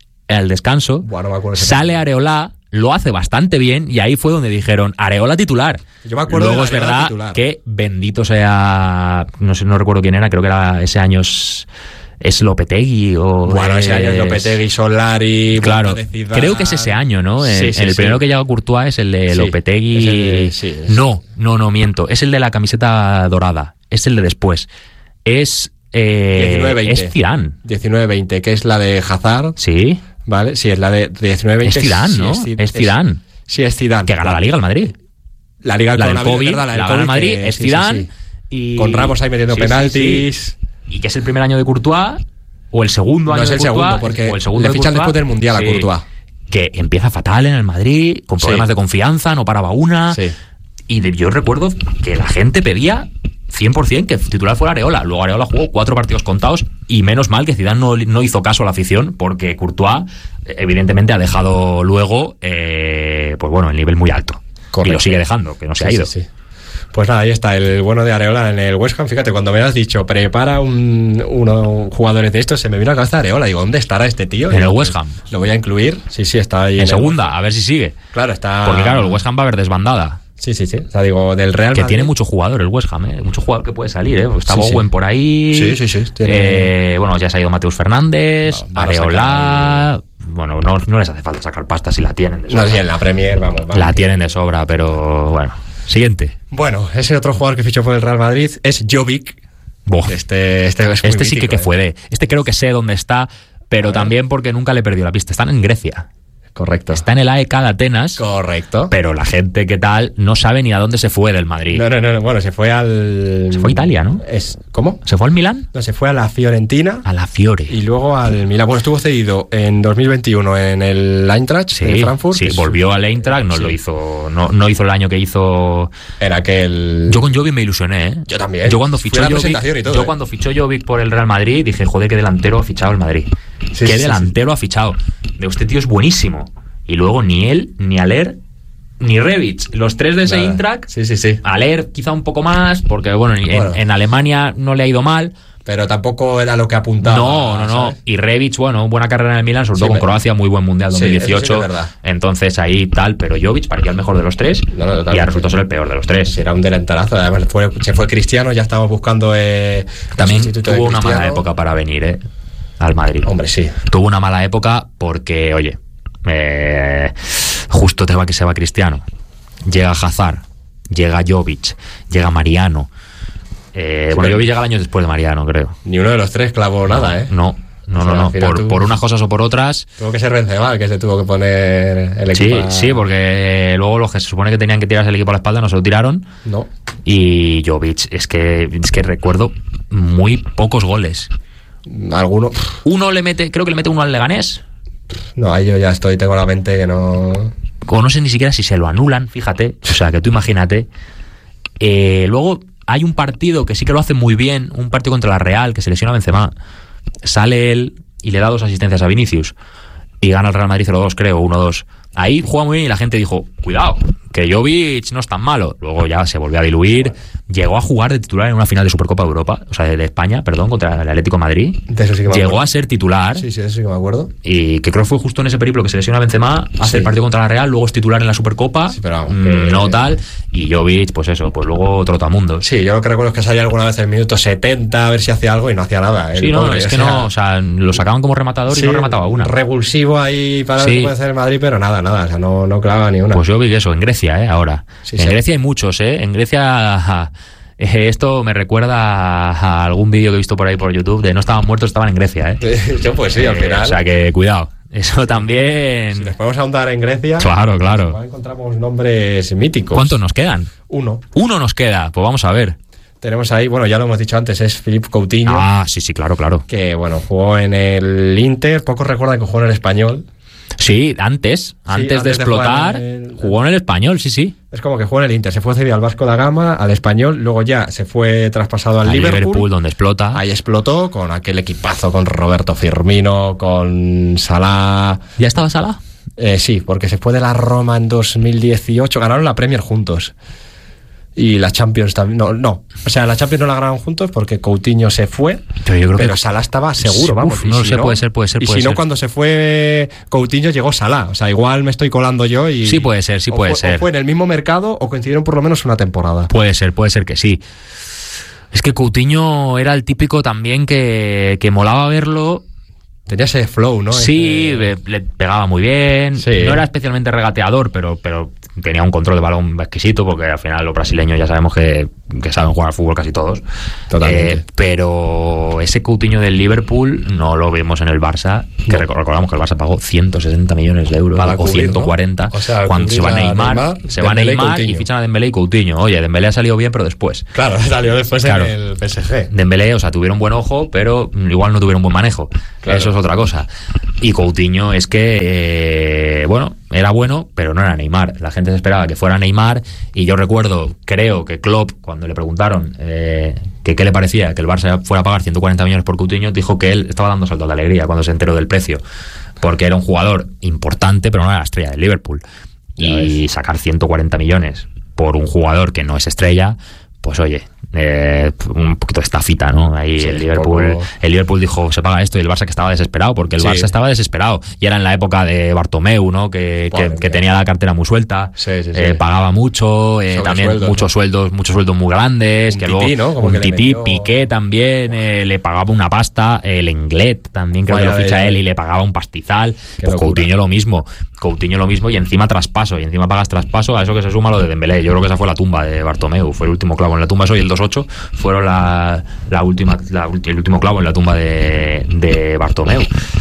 al descanso, bueno, sale Areola, lo hace bastante bien y ahí fue donde dijeron Areola titular. Yo me acuerdo Luego de es verdad titular. Que bendito sea, no sé, no recuerdo quién era, creo que era ese año es, es Lopetegui o bueno, ese año es Lopetegui, Solari, claro, creo que es ese año, ¿no? Sí, en, sí, el sí. primero que llega Courtois es el de sí, Lopetegui. Es el de, sí, es... No, no, no miento, es el de la camiseta dorada, es el de después. Es eh, diecinueve veinte. Es Zidane. diecinueve veinte, que es la de Hazard. Sí. Vale, sí, es la de diecinueve veinte. Es Zidane, ¿no? Sí, es Zidane. Es, sí, es Zidane. Que gana la Liga al Madrid. La Liga la del COVID, verdad, la, del la gana el Madrid, que, es sí, Zidane. Sí, sí. Y... Con Ramos ahí metiendo sí, penaltis. Sí, sí. Y que es el primer año de Courtois, o el segundo año no, es el de Courtois. Segundo, porque o el segundo le fichan después del Mundial a Courtois. Que empieza fatal en el Madrid, con problemas sí. de confianza, no paraba una. Sí. Y de, yo recuerdo que la gente pedía cien por ciento que titular fuera Areola. Luego Areola jugó cuatro partidos contados y menos mal que Zidane no, no hizo caso a la afición, porque Courtois evidentemente ha dejado luego eh, pues bueno, el nivel muy alto. Correcto. Y lo sigue dejando, que no se sí, ha ido. Sí, sí. Pues nada, ahí está el bueno de Areola en el West Ham. Fíjate, cuando me has dicho prepara un, uno jugadores de estos, se me vino a la cabeza Areola. Digo, ¿dónde estará este tío? En el West Ham. Lo voy a incluir. Sí, sí, está ahí. En, en segunda, a ver si sigue. Claro, está. Porque claro, el West Ham va a haber desbandada. Sí, sí, sí. O sea, digo, del Real Que Madrid. tiene mucho jugador el West Ham, ¿eh? Mucho jugador que puede salir, ¿eh? Está sí, Bowen sí. por ahí. Sí, sí, sí. Tiene... Eh, bueno, ya se ha ido Mateus Fernández, no, Areola. Sacar... Bueno, no, no les hace falta sacar pasta si la tienen de sobra. No, sí, en la Premier, vamos, vamos. La tienen de sobra, pero bueno. Siguiente. Bueno, ese otro jugador que fichó por el Real Madrid es Jovic. Boh. Este, este, es muy este sí mítico, que, ¿eh? que fue de. Este creo que sé dónde está, pero también porque nunca le perdió la pista. Están en Grecia. Correcto. Está en el A E K de Atenas. Correcto. Pero la gente que tal no sabe ni a dónde se fue del Madrid. No, no, no. Bueno, se fue al... Se fue a Italia, ¿no? Es... ¿Cómo? ¿Se fue al Milán? No, se fue a la Fiorentina. A la Fiore. Y luego al Milán. Bueno, estuvo cedido en dos mil veintiuno en el Eintracht sí, de Frankfurt. Sí, volvió al Eintracht, no sí. lo hizo... No, no hizo el año que hizo... Era aquel... Yo con Jovic me ilusioné, ¿eh? Yo también. Yo cuando fichó Jovic... Todo, yo ¿eh? cuando fichó Jovic por el Real Madrid dije, joder, qué delantero ha fichado el Madrid. Sí, qué sí, delantero sí. ha fichado. De este tío es buenísimo. Y luego ni él, ni Aller, ni Rebic, los tres de ese Eintracht. Sí, sí, sí. Aller quizá un poco más, porque bueno, en, bueno. en Alemania no le ha ido mal. Pero tampoco era lo que apuntaba. No, no, no. ¿sabes? Y Rebic, bueno, buena carrera en el Milan, sobre todo sí, con Croacia, muy buen Mundial dos mil dieciocho. Sí, eso sí es verdad. Entonces ahí tal, pero Jovic parecía el mejor de los tres no, no, y ha resultado ser el peor de los tres. Sí, era un delanterazo. Además, fue, se fue Cristiano, ya estamos buscando... Eh, También tuvo una mala época para venir, ¿eh? Al Madrid. Hombre, sí. Tuvo una mala época porque, oye... Eh, justo te va que se va Cristiano, llega Hazard, llega Jovic, llega Mariano. Eh, sí, bueno, Jovic llega el año después de Mariano, creo. Ni uno de los tres clavó no, nada, ¿eh? No, no, o sea, no, no. Por, tú... por unas cosas o por otras. Tuvo que ser Benzema el que se tuvo que poner el equipo. Sí, a... sí, porque luego los que se supone que tenían que tirarse el equipo a la espalda no se lo tiraron. No. Y Jovic, es que, es que recuerdo muy pocos goles. ¿Alguno? Uno le mete, creo que le mete uno al Leganés. No, ahí yo ya estoy, tengo la mente que no... O no sé ni siquiera si se lo anulan, fíjate. O sea, que tú imagínate. Eh, luego hay un partido que sí que lo hace muy bien, un partido contra la Real, que se lesiona Benzema. Sale él, y le da dos asistencias a Vinicius y gana el Real Madrid cero dos, creo, uno dos. Ahí juega muy bien y la gente dijo, cuidado, que Jovic no es tan malo. Luego ya se volvió a diluir. Llegó a jugar de titular en una final de Supercopa de Europa, o sea, de España, perdón, contra el Atlético de Madrid. De eso sí que me Llegó acuerdo. a ser titular. Sí, sí, eso sí que me acuerdo. Y que creo que fue justo en ese periplo que se lesiona Benzema, hace Sí. el partido contra la Real, luego es titular en la Supercopa, Sí, pero vamos, mm, que- no tal. Y Jovic, pues eso, pues luego trotamundos. Sí, yo lo que recuerdo es que salía alguna vez en el minuto setenta a ver si hacía algo y no hacía nada. Sí, el no, pobre, es o que sea, no, o sea, lo sacaban como rematador sí, y no remataba una. Revulsivo ahí para Sí. ver qué puede hacer el Madrid, pero nada, nada, o sea, no, no clavaba ni una. Pues Jovic, eso, en Grecia, ¿eh? Ahora. Sí, en sí. Grecia hay muchos, ¿eh? En Grecia... ja, eh, esto me recuerda a, a algún vídeo que he visto por ahí por YouTube de no estaban muertos, estaban en Grecia, ¿eh? Yo pues sí, al Eh, final. o sea que cuidado. Eso también... Si les podemos ahondar en Grecia, Claro, claro. igual encontramos nombres míticos. ¿Cuántos nos quedan? Uno. Uno nos queda, pues vamos a ver. Tenemos ahí, bueno, ya lo hemos dicho antes, es Philippe Coutinho, Ah, sí, sí, claro, claro. que bueno, jugó en el Inter, pocos recuerdan que jugó en el Español. Sí, antes, antes, antes de de explotar, jugar en el- jugó en el Español, sí, sí. Es como que jugó en el Inter, se fue cedido al Vasco da Gama, al Español, luego ya se fue traspasado al Al Liverpool. Liverpool, donde explota. Ahí explotó con aquel equipazo, con Roberto Firmino, con Salah. ¿Ya estaba Salah? Eh, sí, porque se fue de la Roma en dos mil dieciocho, ganaron la Premier juntos. Y la Champions también. No, no. O sea, la Champions no la ganaron juntos porque Coutinho se fue. Pero yo creo pero que... Salah estaba seguro, Uf, vamos. y no lo si sé, puede ser, puede ser, Y puede si no, ser. cuando se fue Coutinho llegó Salah. O sea, igual me estoy colando yo y. Sí puede ser, sí o puede fue- ser. O fue en el mismo mercado o coincidieron por lo menos una temporada. Puede ser, puede ser que sí. Es que Coutinho era el típico también que, que molaba verlo. Tenía ese flow, ¿no? Sí, Ese- le, le pegaba muy bien. Sí. No era especialmente regateador, pero, pero tenía un control de balón exquisito, porque al final los brasileños ya sabemos que, que saben jugar al fútbol casi todos. Totalmente. Eh, pero ese Coutinho del Liverpool no lo vimos en el Barça, que No. reco- recordamos que el Barça pagó ciento sesenta millones de euros Para o cubrir, ciento cuarenta. ¿no? O sea, cuando se cubrir va a Neymar, Neymar, se va Dembélé y Neymar y Coutinho. fichan a Dembélé y Coutinho. Oye, Dembélé ha salido bien, pero después. Claro, salió después Claro. en el P S G. Dembélé, o sea, tuvieron buen ojo, pero igual no tuvieron buen manejo. Claro. Eso es otra cosa. Y Coutinho es que, eh, bueno, era bueno, pero no era Neymar. La gente se esperaba que fuera Neymar. Y yo recuerdo, creo que Klopp, cuando le preguntaron eh, que qué le parecía que el Barça fuera a pagar ciento cuarenta millones por Coutinho, dijo que él estaba dando saltos de alegría cuando se enteró del precio. Porque era un jugador importante, pero no era la estrella del Liverpool. Ya Y ves. sacar ciento cuarenta millones por un jugador que no es estrella, pues oye, eh, un poquito de estafita, ¿no? Ahí Sí, el Liverpool, poco- el Liverpool dijo se paga esto y el Barça que estaba desesperado, porque el Sí. Barça estaba desesperado y era en la época de Bartomeu, ¿no? Que, que, Madre que mía. tenía la cartera muy suelta, Sí, sí, sí. eh, pagaba mucho, eh, Sobre también sueldos, muchos ¿no? sueldos, muchos sueldos muy grandes, Un que tití, luego ¿no? Como un que le tití, metió- Piqué también eh, le pagaba una pasta, el Englet también creo Vaya que lo ficha de- él y le pagaba un pastizal, Qué pues locura. Coutinho lo mismo, Coutinho lo mismo y encima traspaso, y encima pagas traspaso, a eso que se suma lo de Dembélé. Yo creo que esa fue la tumba de Bartomeu, fue el último clavo en la tumba, eso y el dos ocho fueron la, la última, la ulti- el último clavo en la tumba de, de Bartomeu.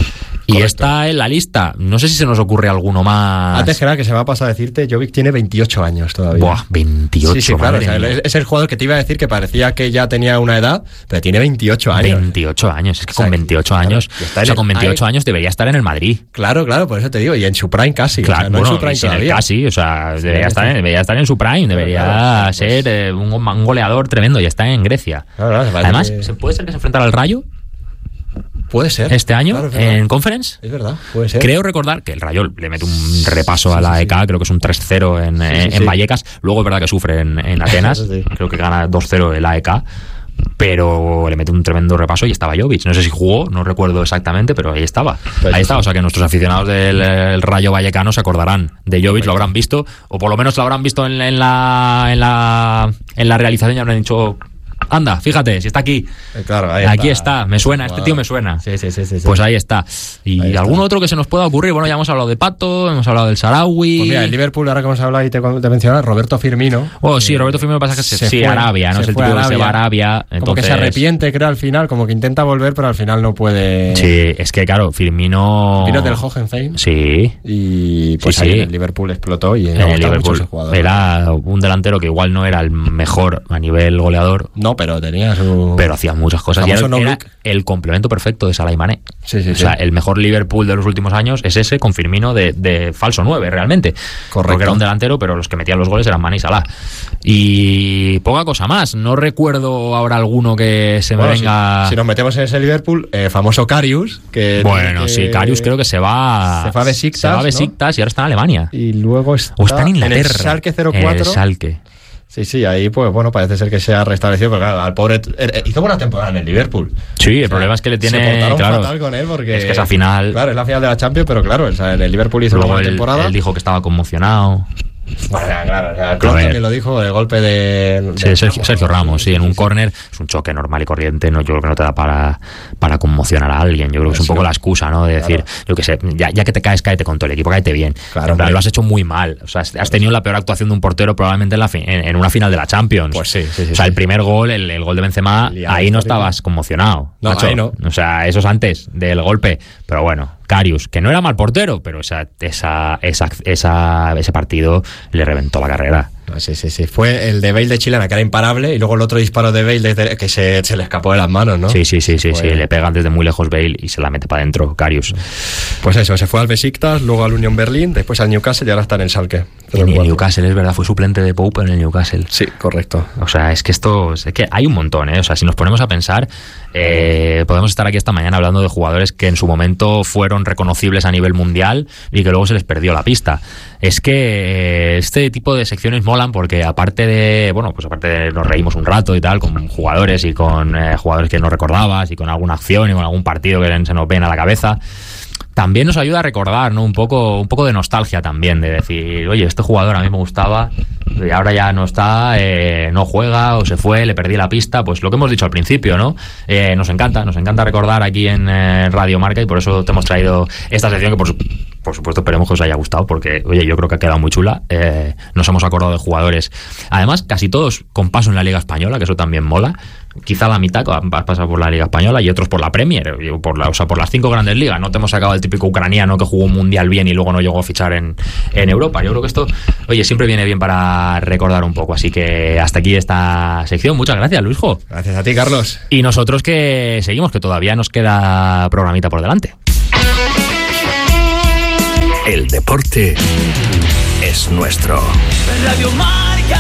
Y Correcto. está en la lista. No sé si se nos ocurre alguno más. Antes que nada, que se me ha pasado a decirte, Jovic tiene veintiocho años todavía. Buah, veintiocho, Sí, sí, claro. madre O sea, mía. es, es el jugador que te iba a decir que parecía que ya tenía una edad, pero tiene veintiocho años. veintiocho años, es que O sea, con veintiocho claro, años, y está o en sea, el- con veintiocho ahí- años debería estar en el Madrid. Claro, claro, por eso te digo, y en su prime casi. Claro, o sea, no bueno, en su prime y sin el todavía. casi, o sea, debería, sí, estar sí. en, debería estar en su prime, debería claro, pues- ser eh, un, un goleador tremendo, y está en Grecia. Claro, claro, parece Además, que- ¿se puede ser que se enfrentara al Rayo Puede ser. este año Claro, es verdad. en Conference? Es verdad, puede ser. Creo recordar que el Rayo le mete un repaso sí, a la sí, E K, creo que es un tres cero en, Sí, sí, en, sí. en Vallecas. Luego es verdad que sufre en, en Atenas, Eso sí. creo que gana dos cero el A E K. Pero le mete un tremendo repaso y estaba Jovic. No sé si jugó, no recuerdo exactamente, pero ahí estaba. Pues ahí sí. estaba. O sea que nuestros aficionados del el Rayo Vallecano se acordarán de Jovic, lo habrán visto, o por lo menos lo habrán visto en, en la en la en la realización y habrán dicho, anda, fíjate, si está aquí. Eh, Claro, ahí Aquí está, me suena, este Jugador. tío me suena. Sí, sí, sí, sí, sí. Pues ahí está. Y Ahí está. algún otro que se nos pueda ocurrir. Bueno, ya hemos hablado de Pato, hemos hablado del Sarawi. Pues mira, el Liverpool, ahora que hemos hablado y te, te mencionaba, Roberto Firmino. Oh, sí, eh, Roberto Firmino pasa que se, se sí, fue, Arabia, ¿no? se Es el fue a típico que se va a Arabia. Arabia. Como que se entonces- arrepiente, creo, al final, como que intenta volver, pero al final no puede. Sí, es que claro, Firmino. Vino del Hoffenheim. Sí. Y pues Sí, ahí sí. en el Liverpool explotó y me En ha el gustado mucho Liverpool ese jugador. era un delantero que igual no era el mejor a nivel goleador. No, pero tenía su... Pero hacía muchas cosas. Y era, no era el complemento perfecto de Salah y Mané. Sí, sí, o sí. sea, el mejor Liverpool de los últimos años es ese, con Firmino de, de falso nueve, realmente. Correcto. Porque era un delantero, pero los que metían los goles eran Mané y Salah. Y poca cosa más. No recuerdo ahora alguno que se me bueno, venga... Si, si nos metemos en ese Liverpool, eh, famoso Karius, que... Bueno, que, sí, Karius creo que se va... Se va a Besiktas, Se va a Besiktas, ¿no? Y ahora está en Alemania. Y luego está... O está en Inglaterra. En el Schalke cero cuatro. En el Schalke. Sí, sí, ahí pues bueno, parece ser que se ha restablecido, pero claro, al pobre eh, hizo buena temporada en el Liverpool. Sí, el o sea, problema es que le tiene... Se portaron claro, fatal con él porque... Es que esa final... Claro, es la final de la Champions, pero claro, o sea, en el Liverpool hizo una buena él, temporada. Él dijo que estaba conmocionado. Bueno, claro, o sea, Klopp también lo dijo, el golpe de... de sí, Sergio, Sergio Ramos, sí, en un córner es un choque normal y corriente, no, yo creo que no te da para, para conmocionar a alguien, yo creo que es un poco la excusa, ¿no? De decir, claro. Yo qué sé, ya, ya que te caes, cáete con todo el equipo, cáete bien. Claro, en plan, lo has hecho muy mal, o sea, has tenido la peor actuación de un portero probablemente en, la fi- en, en una final de la Champions. Pues sí, sí, sí. O sea, sí. el primer gol, el, el gol de Benzema, ahí, ahí no estabas conmocionado. No, macho. ahí no. O sea, eso es antes del golpe, pero bueno. Karius, que no era mal portero, pero esa, esa, esa, esa, ese partido le reventó la carrera. Sí, sí, sí. Fue el de Bale de Chilena, que era imparable, y luego el otro disparo de Bale desde, que se, se le escapó de las manos, ¿no? Sí, sí, sí, sí, pues... sí. Le pegan desde muy lejos Bale y se la mete para adentro, Karius. Pues eso, se fue al Besiktas, luego al Union Berlin, después al Newcastle y ahora está en el Schalke. En el Newcastle, es verdad, fue suplente de Pope en el Newcastle. Sí, correcto. O sea, es que esto, es que hay un montón, ¿eh? O sea, si nos ponemos a pensar, eh, podemos estar aquí esta mañana hablando de jugadores que en su momento fueron reconocibles a nivel mundial y que luego se les perdió la pista. Es que este tipo de secciones molan porque aparte de, bueno, pues aparte de nos reímos un rato y tal, con jugadores y con eh, jugadores que no recordabas y con alguna acción y con algún partido que se nos ven a la cabeza, también nos ayuda a recordar, ¿no? Un poco, un poco de nostalgia también, de decir, oye, este jugador a mí me gustaba y ahora ya no está, eh, no juega o se fue, le perdí la pista, pues lo que hemos dicho al principio, ¿no? Eh, nos encanta, nos encanta recordar aquí en eh, Radio Marca y por eso te hemos traído esta sección que por, su, por supuesto esperemos que os haya gustado porque, oye, yo creo que ha quedado muy chula. Eh, nos hemos acordado de jugadores, además casi todos con paso en la Liga Española, que eso también mola. Quizá la mitad vas a pasar por la Liga Española y otros por la Premier, por la, o sea, por las cinco grandes ligas. No te hemos sacado el típico ucraniano que jugó un mundial bien y luego no llegó a fichar en, en Europa. Yo creo que esto, oye, siempre viene bien para recordar un poco. Así que hasta aquí esta sección. Muchas gracias, Luisjo. Gracias a ti, Carlos. Y nosotros que seguimos, que todavía nos queda programita por delante. El deporte es nuestro. Radio Marca.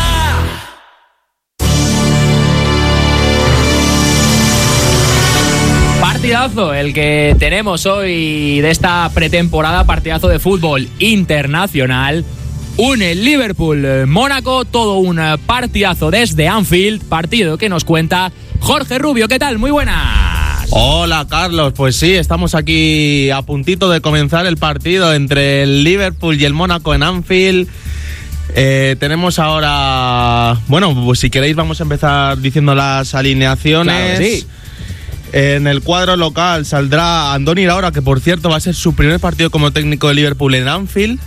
Partidazo el que tenemos hoy de esta pretemporada, partidazo de fútbol internacional. Une Liverpool-Mónaco, todo un partidazo desde Anfield, partido que nos cuenta Jorge Rubio. ¿Qué tal? Muy buenas. Hola, Carlos. Pues sí, estamos aquí a puntito de comenzar el partido entre el Liverpool y el Mónaco en Anfield. Eh, tenemos ahora... Bueno, pues si queréis vamos a empezar diciendo las alineaciones. Claro que sí. En el cuadro local saldrá Andoni Iraola, que por cierto va a ser su primer partido como técnico de Liverpool en Anfield.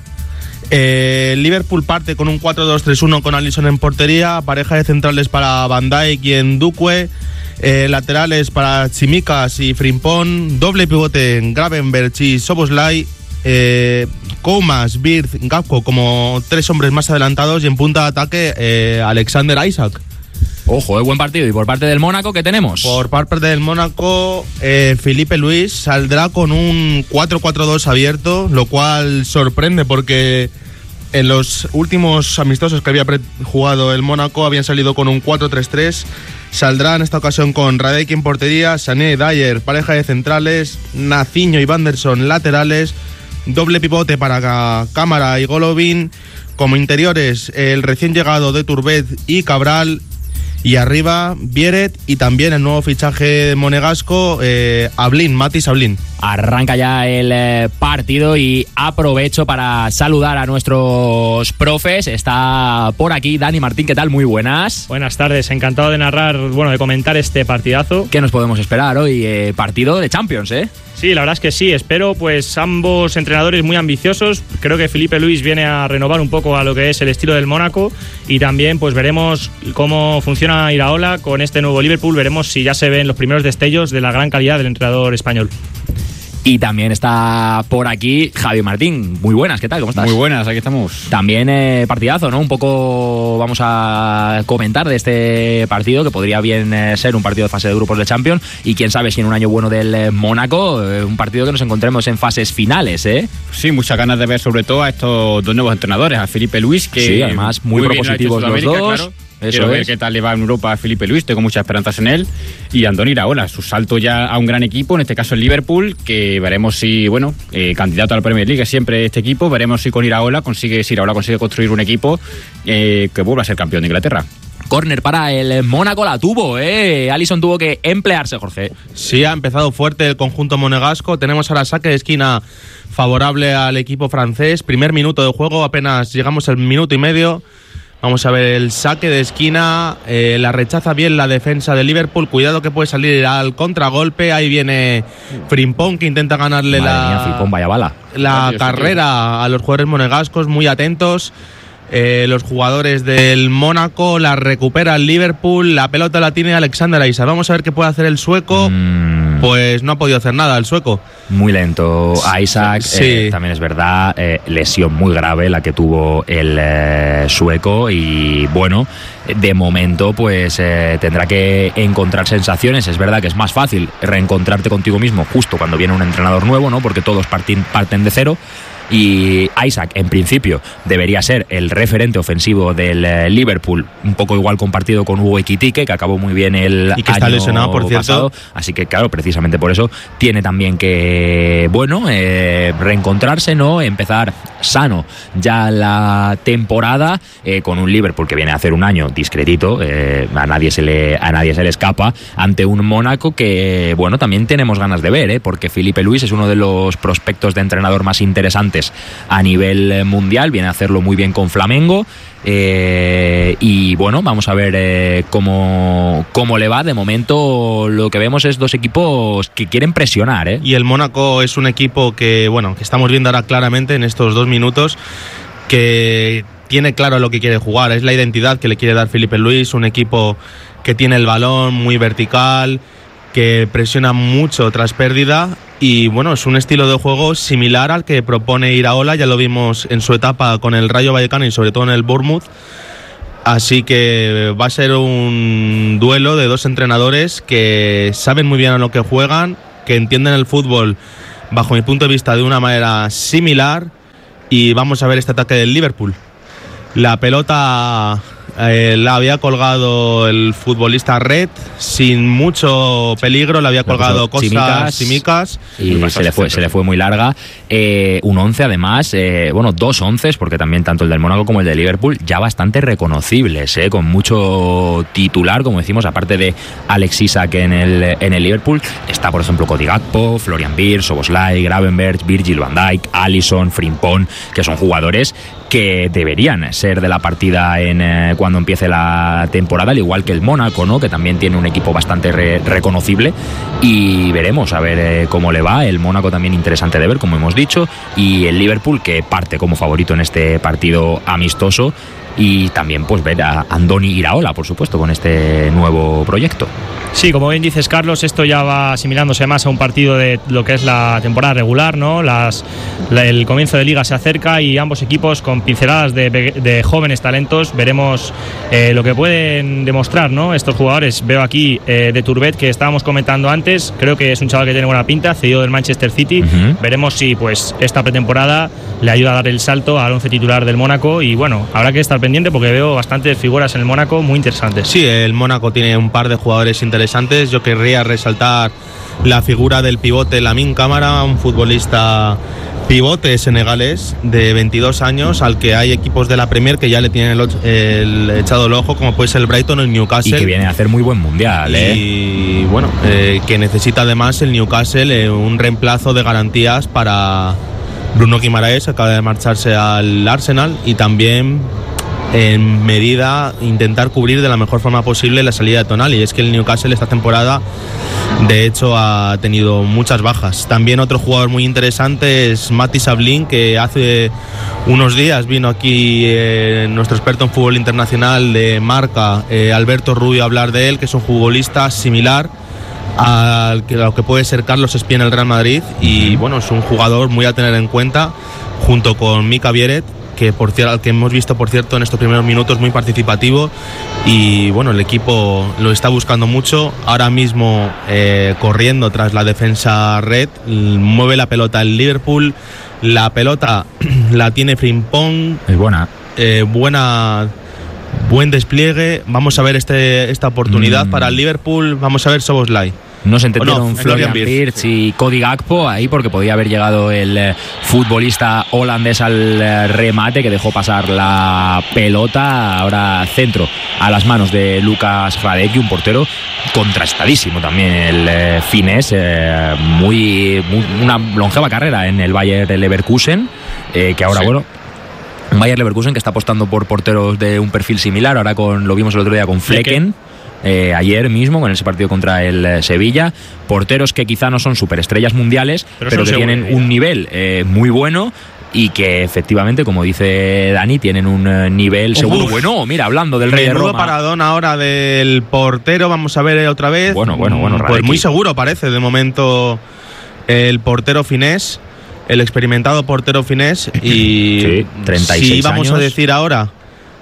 Eh, Liverpool parte con un cuatro dos tres uno con Alisson en portería, pareja de centrales para Van Dijk y Ndukwe, eh, laterales para Tsimikas y Frimpong, doble pivote en Gravenberch y Szoboszlai, eh, Koumas, Wirtz, Gakpo como tres hombres más adelantados y en punta de ataque eh, Alexander Isak. Ojo, es buen partido. ¿Y por parte del Mónaco qué tenemos? Por parte del Mónaco, eh, Filipe Luis saldrá con un cuatro cuatro dos abierto, lo cual sorprende porque en los últimos amistosos que había jugado el Mónaco habían salido con un cuatro tres tres. Saldrá en esta ocasión con Radek en portería, Sané, Dyer, pareja de centrales, Naciño y Vanderson laterales, doble pivote para Cámara y Golovin, como interiores el recién llegado de Turbet y Cabral. Y arriba, Vieret y también el nuevo fichaje monegasco, eh, Ablin, Matis Ablin. Arranca ya el eh, partido y aprovecho para saludar a nuestros profes. Está por aquí Dani Martín, ¿qué tal? Muy buenas. Buenas tardes, encantado de narrar, bueno, de comentar este partidazo. ¿Qué nos podemos esperar hoy? Eh, partido de Champions, ¿eh? Sí, la verdad es que sí, espero pues ambos entrenadores muy ambiciosos. Creo que Filipe Luis viene a renovar un poco a lo que es el estilo del Mónaco y también pues veremos cómo funciona Iraola con este nuevo Liverpool, veremos si ya se ven los primeros destellos de la gran calidad del entrenador español. Y también está por aquí Javi Martín. Muy buenas, ¿qué tal? ¿Cómo estás? Muy buenas, aquí estamos. También eh, partidazo, ¿no? Un poco vamos a comentar de este partido, que podría bien eh, ser un partido de fase de grupos de Champions, y quién sabe si en un año bueno del eh, Mónaco, eh, un partido que nos encontremos en fases finales, ¿eh? Sí, muchas ganas de ver sobre todo a estos dos nuevos entrenadores, a Felipe Luis, que sí, además muy, muy propositivos los dos. Claro. Eso Quiero es. ver qué tal le va en Europa a Felipe Luis, tengo muchas esperanzas en él. Y Andoni Iraola, su salto ya a un gran equipo, en este caso el Liverpool, que veremos si, bueno, eh, candidato a la Premier League siempre este equipo, veremos si con Iraola consigue, si Iraola consigue construir un equipo eh, que vuelva a ser campeón de Inglaterra. Córner para el Mónaco, la tuvo, ¿eh? Alisson tuvo que emplearse, Jorge. Sí, ha empezado fuerte el conjunto monegasco. Tenemos ahora saque de esquina favorable al equipo francés. Primer minuto de juego, apenas llegamos al minuto y medio. Vamos a ver el saque de esquina, eh, la rechaza bien la defensa de Liverpool, cuidado que puede salir al contragolpe, ahí viene Frimpong que intenta ganarle Madre la, mía, Frimpong, vaya bala. la carrera a los jugadores monegascos, muy atentos. Eh, los jugadores del Mónaco la recupera el Liverpool, la pelota la tiene Alexander Isak. Vamos a ver qué puede hacer el sueco. Mm. Pues no ha podido hacer nada el sueco. Muy lento Isak, sí. eh, también es verdad, eh, lesión muy grave la que tuvo el eh, sueco, y bueno, de momento pues eh, tendrá que encontrar sensaciones. Es verdad que es más fácil reencontrarte contigo mismo justo cuando viene un entrenador nuevo, ¿no? Porque todos parten, parten de cero. Y Isak, en principio, debería ser el referente ofensivo del eh, Liverpool, un poco igual compartido con Hugo Ekitike, que acabó muy bien el y que año está lesionado, por cierto. pasado. Así que, claro, precisamente por eso tiene también que, bueno, eh, reencontrarse, ¿no? Empezar sano ya la temporada, eh, con un Liverpool que viene a hacer un año discretito, eh, a nadie se le a nadie se le escapa, ante un Mónaco que, bueno, también tenemos ganas de ver, ¿eh? Porque Felipe Luis es uno de los prospectos de entrenador más interesantes a nivel mundial, viene a hacerlo muy bien con Flamengo, eh, y bueno, vamos a ver eh, cómo, cómo le va. De momento lo que vemos es dos equipos que quieren presionar, ¿eh? Y el Mónaco es un equipo que, bueno, que estamos viendo ahora claramente en estos dos minutos, que tiene claro lo que quiere jugar, es la identidad que le quiere dar Felipe Luis, un equipo que tiene el balón muy vertical, que presiona mucho tras pérdida, y bueno, es un estilo de juego similar al que propone Iraola, ya lo vimos en su etapa con el Rayo Vallecano y sobre todo en el Bournemouth. Así que va a ser un duelo de dos entrenadores que saben muy bien a lo que juegan, que entienden el fútbol bajo mi punto de vista de una manera similar, y vamos a ver este ataque del Liverpool. La pelota eh, la había colgado el futbolista Red sin mucho peligro, la había colgado Costa Simicas y se le fue se le fue muy larga. Eh, un once además, eh, bueno, dos onces, porque también tanto el del Mónaco como el de Liverpool ya bastante reconocibles, eh, con mucho titular, como decimos, aparte de Alex Isak en el en el Liverpool está, por ejemplo, Cody Gakpo, Florian Wirtz, Szoboszlai, Gravenberch, Virgil van Dijk, Alisson, Frimpong, que son jugadores que deberían ser de la partida en eh, cuando empiece la temporada, al igual que el Mónaco, ¿no? Que también tiene un equipo bastante re- reconocible, y veremos a ver eh, cómo le va. El Mónaco también interesante de ver, como hemos dicho, y el Liverpool, que parte como favorito en este partido amistoso, y también pues ver a Andoni Iraola, por supuesto, con este nuevo proyecto. Sí, como bien dices, Carlos, esto ya va asimilándose más a un partido de lo que es la temporada regular, ¿no? Las, la, el comienzo de liga se acerca y ambos equipos con pinceladas de, de jóvenes talentos. Veremos eh, lo que pueden demostrar, ¿no? Estos jugadores. Veo aquí eh, de Turbet, que estábamos comentando antes, creo que es un chaval que tiene buena pinta, cedido del Manchester City. Uh-huh. Veremos si pues esta pretemporada le ayuda a dar el salto al once titular del Mónaco, y bueno, habrá que estar pendiente porque veo bastantes figuras en el Mónaco muy interesantes. Sí, el Mónaco tiene un par de jugadores interesantes. Yo querría resaltar la figura del pivote Lamine Camara, un futbolista pivote senegalés de veintidós años, al que hay equipos de la Premier que ya le tienen el, el echado el ojo, como puede ser el Brighton o el Newcastle. Y que viene a hacer muy buen mundial, ¿eh? Y bueno, eh, que necesita además el Newcastle eh, un reemplazo de garantías para Bruno Guimaraes, que acaba de marcharse al Arsenal, y también en medida intentar cubrir de la mejor forma posible la salida de Tonali. Y es que el Newcastle esta temporada de hecho ha tenido muchas bajas. También otro jugador muy interesante es Mati Sablin, que hace unos días vino aquí eh, nuestro experto en fútbol internacional de Marca, eh, Alberto Rubio, a hablar de él, que es un futbolista similar a lo que puede ser Carlos Espía en el Real Madrid, y bueno, es un jugador muy a tener en cuenta, junto con Mika Vieret, que por cierto, al que hemos visto por cierto en estos primeros minutos muy participativo, y bueno, el equipo lo está buscando mucho, ahora mismo eh, corriendo tras la defensa red, mueve la pelota el Liverpool, la pelota la tiene Frimpong, es buena, eh, buena buen despliegue, vamos a ver este esta oportunidad mm. para el Liverpool, vamos a ver Szoboszlai. No se entendieron no, Florian Wirtz y Cody Gakpo ahí, porque podía haber llegado el eh, futbolista holandés al eh, remate, que dejó pasar la pelota. Ahora centro a las manos de Lukas Hradecky, un portero contrastadísimo también, el eh, finés, eh, muy, muy una longeva carrera en el Bayer Leverkusen, eh, que ahora, sí. bueno, Bayer Leverkusen que está apostando por porteros de un perfil similar, ahora con lo vimos el otro día con Flecken. Eh, ayer mismo con ese partido contra el eh, Sevilla, porteros que quizá no son superestrellas mundiales, pero, pero que tienen un nivel eh, muy bueno y que efectivamente, como dice Dani, tienen un eh, nivel seguro. Uf, bueno, mira, hablando del Rey de Roma, paradón ahora del portero, vamos a ver otra vez. Bueno, bueno, bueno, pues Hradecky. Muy seguro parece de momento el portero finés, el experimentado portero finés, y sí, treinta y seis si vamos años. a decir ahora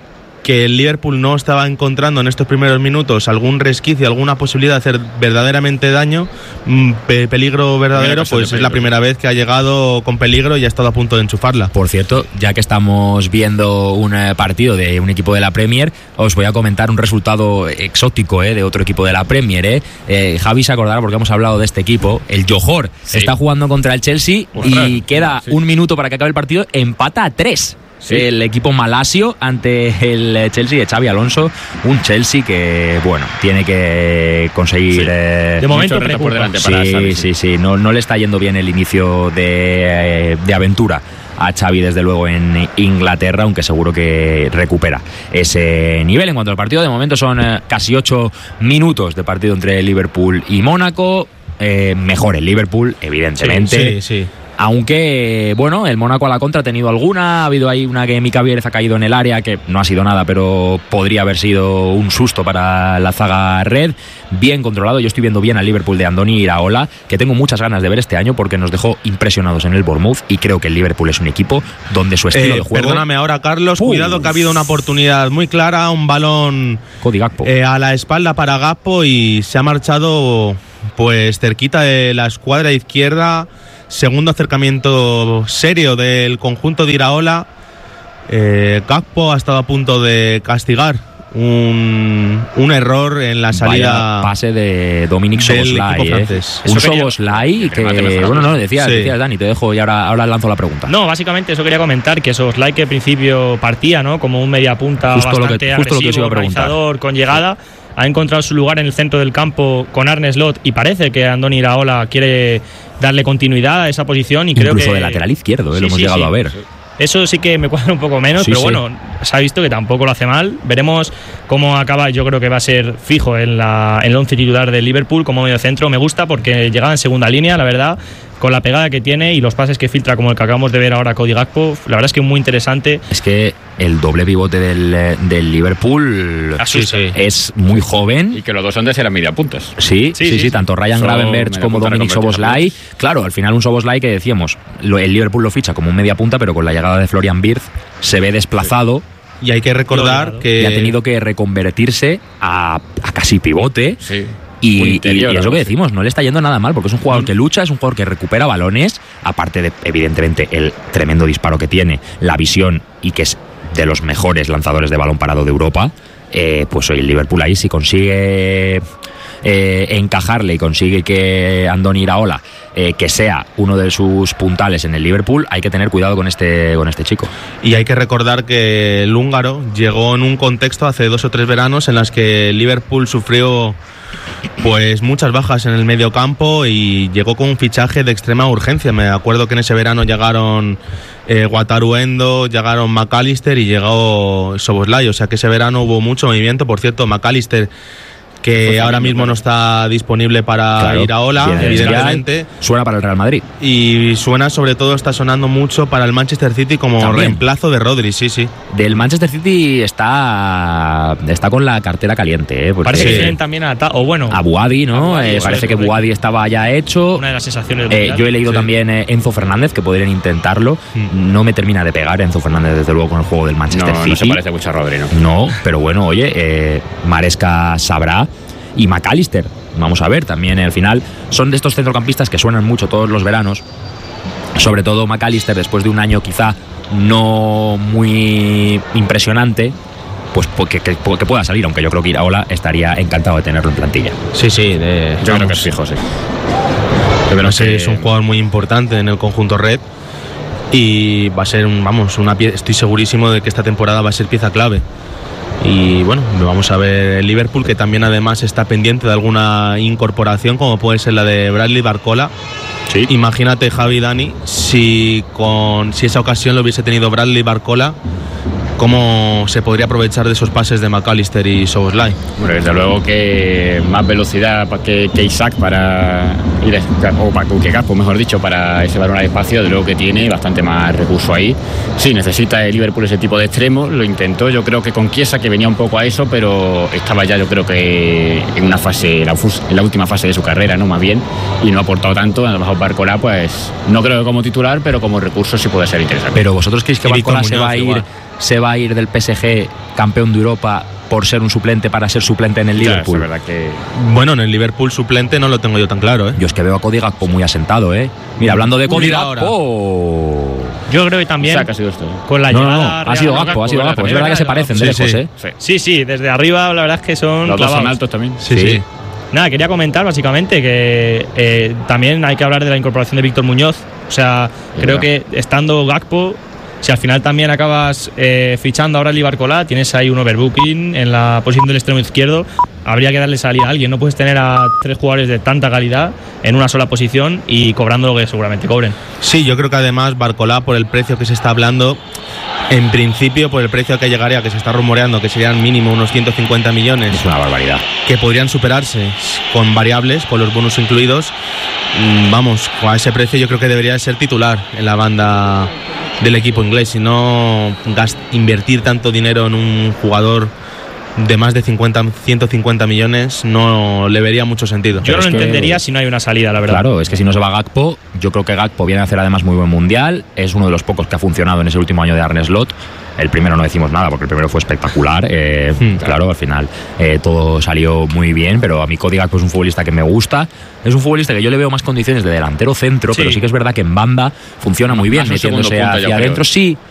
que el Liverpool no estaba encontrando en estos primeros minutos algún resquicio, alguna posibilidad de hacer verdaderamente daño, pe- peligro verdadero, pues peligro. Es la primera vez que ha llegado con peligro y ha estado a punto de enchufarla. Por cierto, ya que estamos viendo un eh, partido de un equipo de la Premier, os voy a comentar un resultado exótico eh, de otro equipo de la Premier. Eh. Eh, Javi se acordará porque hemos hablado de este equipo, el Johor, sí. está jugando contra el Chelsea. Ostras, y queda sí. un minuto para que acabe el partido, empata a tres. Sí. El equipo malasio ante el Chelsea de Xabi Alonso, un Chelsea que bueno tiene que conseguir sí. eh, de momento por delante para sí, Xavi, sí sí sí no, no le está yendo bien el inicio de, eh, de aventura a Xavi desde luego en Inglaterra, aunque seguro que recupera ese nivel. En cuanto al partido, de momento son eh, casi ocho minutos de partido entre Liverpool y Mónaco, eh, mejor el Liverpool evidentemente. Sí, sí, sí. Aunque, bueno, el Mónaco a la contra ha tenido alguna. Ha habido ahí una que Mika Vieret ha caído en el área, que no ha sido nada, pero podría haber sido un susto para la zaga red. Bien controlado. Yo estoy viendo bien al Liverpool de Andoni Iraola, que tengo muchas ganas de ver este año porque nos dejó impresionados en el Bournemouth, y creo que el Liverpool es un equipo donde su estilo eh, de juego... Perdóname ahora, Carlos. Uf. Cuidado que ha habido una oportunidad muy clara, un balón Cody Gakpo. Eh, a la espalda para Gakpo, y se ha marchado pues cerquita de la escuadra izquierda. Segundo acercamiento serio del conjunto de Iraola. Eh, Gakpo ha estado a punto de castigar un, un error en la salida. Vaya pase de Dominic Szoboszlai, eh. Un Szoboszlai que, que bueno, no, decías, sí. decías, Dani, te dejo y ahora, ahora lanzo la pregunta. No, básicamente eso quería comentar, que Szoboszlai, que al principio partía, ¿no?, como un mediapunta justo bastante lo que, justo agresivo, lo que organizador, con llegada, sí. ha encontrado su lugar en el centro del campo con Arne Slot, y parece que Andoni Iraola quiere darle continuidad a esa posición, y incluso creo que de lateral izquierdo, eh, sí, lo hemos sí, llegado sí. a ver. Eso sí que me cuadra un poco menos, sí, pero sí. bueno, se ha visto que tampoco lo hace mal. Veremos cómo acaba. Yo creo que va a ser fijo en, la, en el once titular del Liverpool como medio centro. Me gusta porque llegaba en segunda línea, la verdad, con la pegada que tiene y los pases que filtra, como el que acabamos de ver ahora, Cody Gakpo. La verdad es que muy interesante. Es que el doble pivote del, del Liverpool sí, sí. es muy joven. Y que los dos son de ser media puntas. Sí, sí, sí, sí, sí. Tanto Ryan Gravenberch como Dominic Szoboszlai. Claro, al final un Szoboszlai que decíamos, lo, el Liverpool lo ficha como un media punta, pero con la llegada de Florian Wirtz se ve desplazado. Sí. Y hay que recordar claro. que... Y ha tenido que reconvertirse a, a casi pivote. Sí. Y, interior, y, y es lo que decimos, no le está yendo nada mal, porque es un jugador que lucha, es un jugador que recupera balones, aparte de, evidentemente, el tremendo disparo que tiene, la visión, y que es de los mejores lanzadores de balón parado de Europa. Eh, pues hoy el Liverpool ahí, si consigue eh, encajarle y consigue que Andoni Iraola eh, que sea uno de sus puntales en el Liverpool, hay que tener cuidado con este, con este chico. Y hay que recordar que el húngaro llegó en un contexto hace dos o tres veranos en las que el Liverpool sufrió pues muchas bajas en el medio campo y llegó con un fichaje de extrema urgencia. Me acuerdo que en ese verano llegaron eh, Wataru Endo, llegaron McAllister y llegó Szoboszlai, o sea que ese verano hubo mucho movimiento. Por cierto, McAllister, que ahora mismo no está disponible para Claro, ir a Ola, tiene evidentemente. Suena para el Real Madrid. Y suena, sobre todo, está sonando mucho para el Manchester City como También. reemplazo de Rodri, sí, sí. Del Manchester City está está con la cartera caliente, ¿eh? Porque Parece que tienen también a Ta- o bueno, a Buadi, ¿no? a Buadi, Eh, eso parece es que correcto. Buadi estaba ya hecho. una de las sensaciones del Eh, Mundial. yo he leído Sí. también eh, Enzo Fernández, que podrían intentarlo. Mm. No me termina de pegar Enzo Fernández, desde luego, con el juego del Manchester No, City. no se parece mucho a Rodri, ¿no? No, pero bueno, oye, eh, Maresca sabrá. Y McAllister, vamos a ver, también al final son de estos centrocampistas que suenan mucho todos los veranos. Sobre todo McAllister, después de un año quizá no muy impresionante, pues que, que, que pueda salir, aunque yo creo que Iraola estaría encantado de tenerlo en plantilla. Sí, sí. De, Yo creo que vamos, es fijo, sí. Pero sí, es un jugador muy importante en el conjunto red. Y va a ser, un, vamos, una pie- estoy segurísimo de que esta temporada va a ser pieza clave. Y bueno, vamos a ver el Liverpool, que también además está pendiente de alguna incorporación, como puede ser la de Bradley Barcola. Sí. Imagínate, Javi y Dani, si con si esa ocasión lo hubiese tenido Bradley Barcola, cómo se podría aprovechar de esos pases de McAllister y Szoboszlai. Bueno, desde luego que más velocidad pa- que, que Isaac para ir a- o para que Gakpo, mejor dicho, para ese balón al espacio, desde luego que tiene bastante más recurso ahí. Sí, necesita el Liverpool ese tipo de extremos, lo intentó, yo creo que con Chiesa, que venía un poco a eso, pero estaba ya, yo creo que en una fase, la, fus- en la última fase de su carrera, no más bien, y no ha aportado tanto. A lo mejor Barcola, pues no creo que como titular, pero como recurso sí puede ser interesante. Pero vosotros creéis que Y Víctor Barcola se Muñoz va a ir, igual. se va a ir del P S G campeón de Europa por ser un suplente para ser suplente en el Ya, Liverpool? es verdad que Bueno, en el Liverpool suplente no lo tengo yo tan claro, ¿eh? Yo es que veo a Cody Gakpo muy asentado, ¿eh? Mira, hablando de Cody Mira ahora. Gakpo. Yo creo que también Isaac ha sido esto. ¿eh? con la No, no, llegada no, ha sido real- Gakpo, ha sido ¿verdad? Gakpo. Es verdad que se parecen de Sí, lejos, sí. ¿eh? Sí. Sí, sí, desde arriba la verdad es que son Los dos son clavados. altos también. Sí, Sí. sí. Nada, quería comentar básicamente que eh, también hay que hablar de la incorporación de Víctor Muñoz. O sea, Es creo verdad. que estando Gakpo, si al final también acabas eh, fichando ahora a Barcola, tienes ahí un overbooking en la posición del extremo izquierdo. Habría que darle salida a alguien. No puedes tener a tres jugadores de tanta calidad en una sola posición y cobrando lo que seguramente cobren. Sí, yo creo que además Barcola, por el precio que se está hablando, en principio por el precio que llegaría, que se está rumoreando, que serían mínimo unos ciento cincuenta millones, Es una barbaridad. que podrían superarse con variables, con los bonus incluidos, mm, vamos, a ese precio yo creo que debería ser titular en la banda del equipo inglés, y no gast- invertir tanto dinero en un jugador de más de cincuenta, ciento cincuenta millones no le vería mucho sentido. Yo no es lo que- entendería si no hay una salida, la verdad. Claro, es que si no se va Gakpo, yo creo que Gakpo viene a hacer además muy buen mundial. Es uno de los pocos que ha funcionado en ese último año de Arne Slot. El primero no decimos nada porque el primero fue espectacular. eh, Hmm. Claro, al final eh, todo salió muy bien, pero a mí Cody Gakpo es un futbolista que me gusta. Es un futbolista que yo le veo más condiciones de delantero centro, Sí. pero sí que es verdad que en banda funciona muy bien, Más un segundo metiéndose punta, yo hacia creo. adentro. Sí,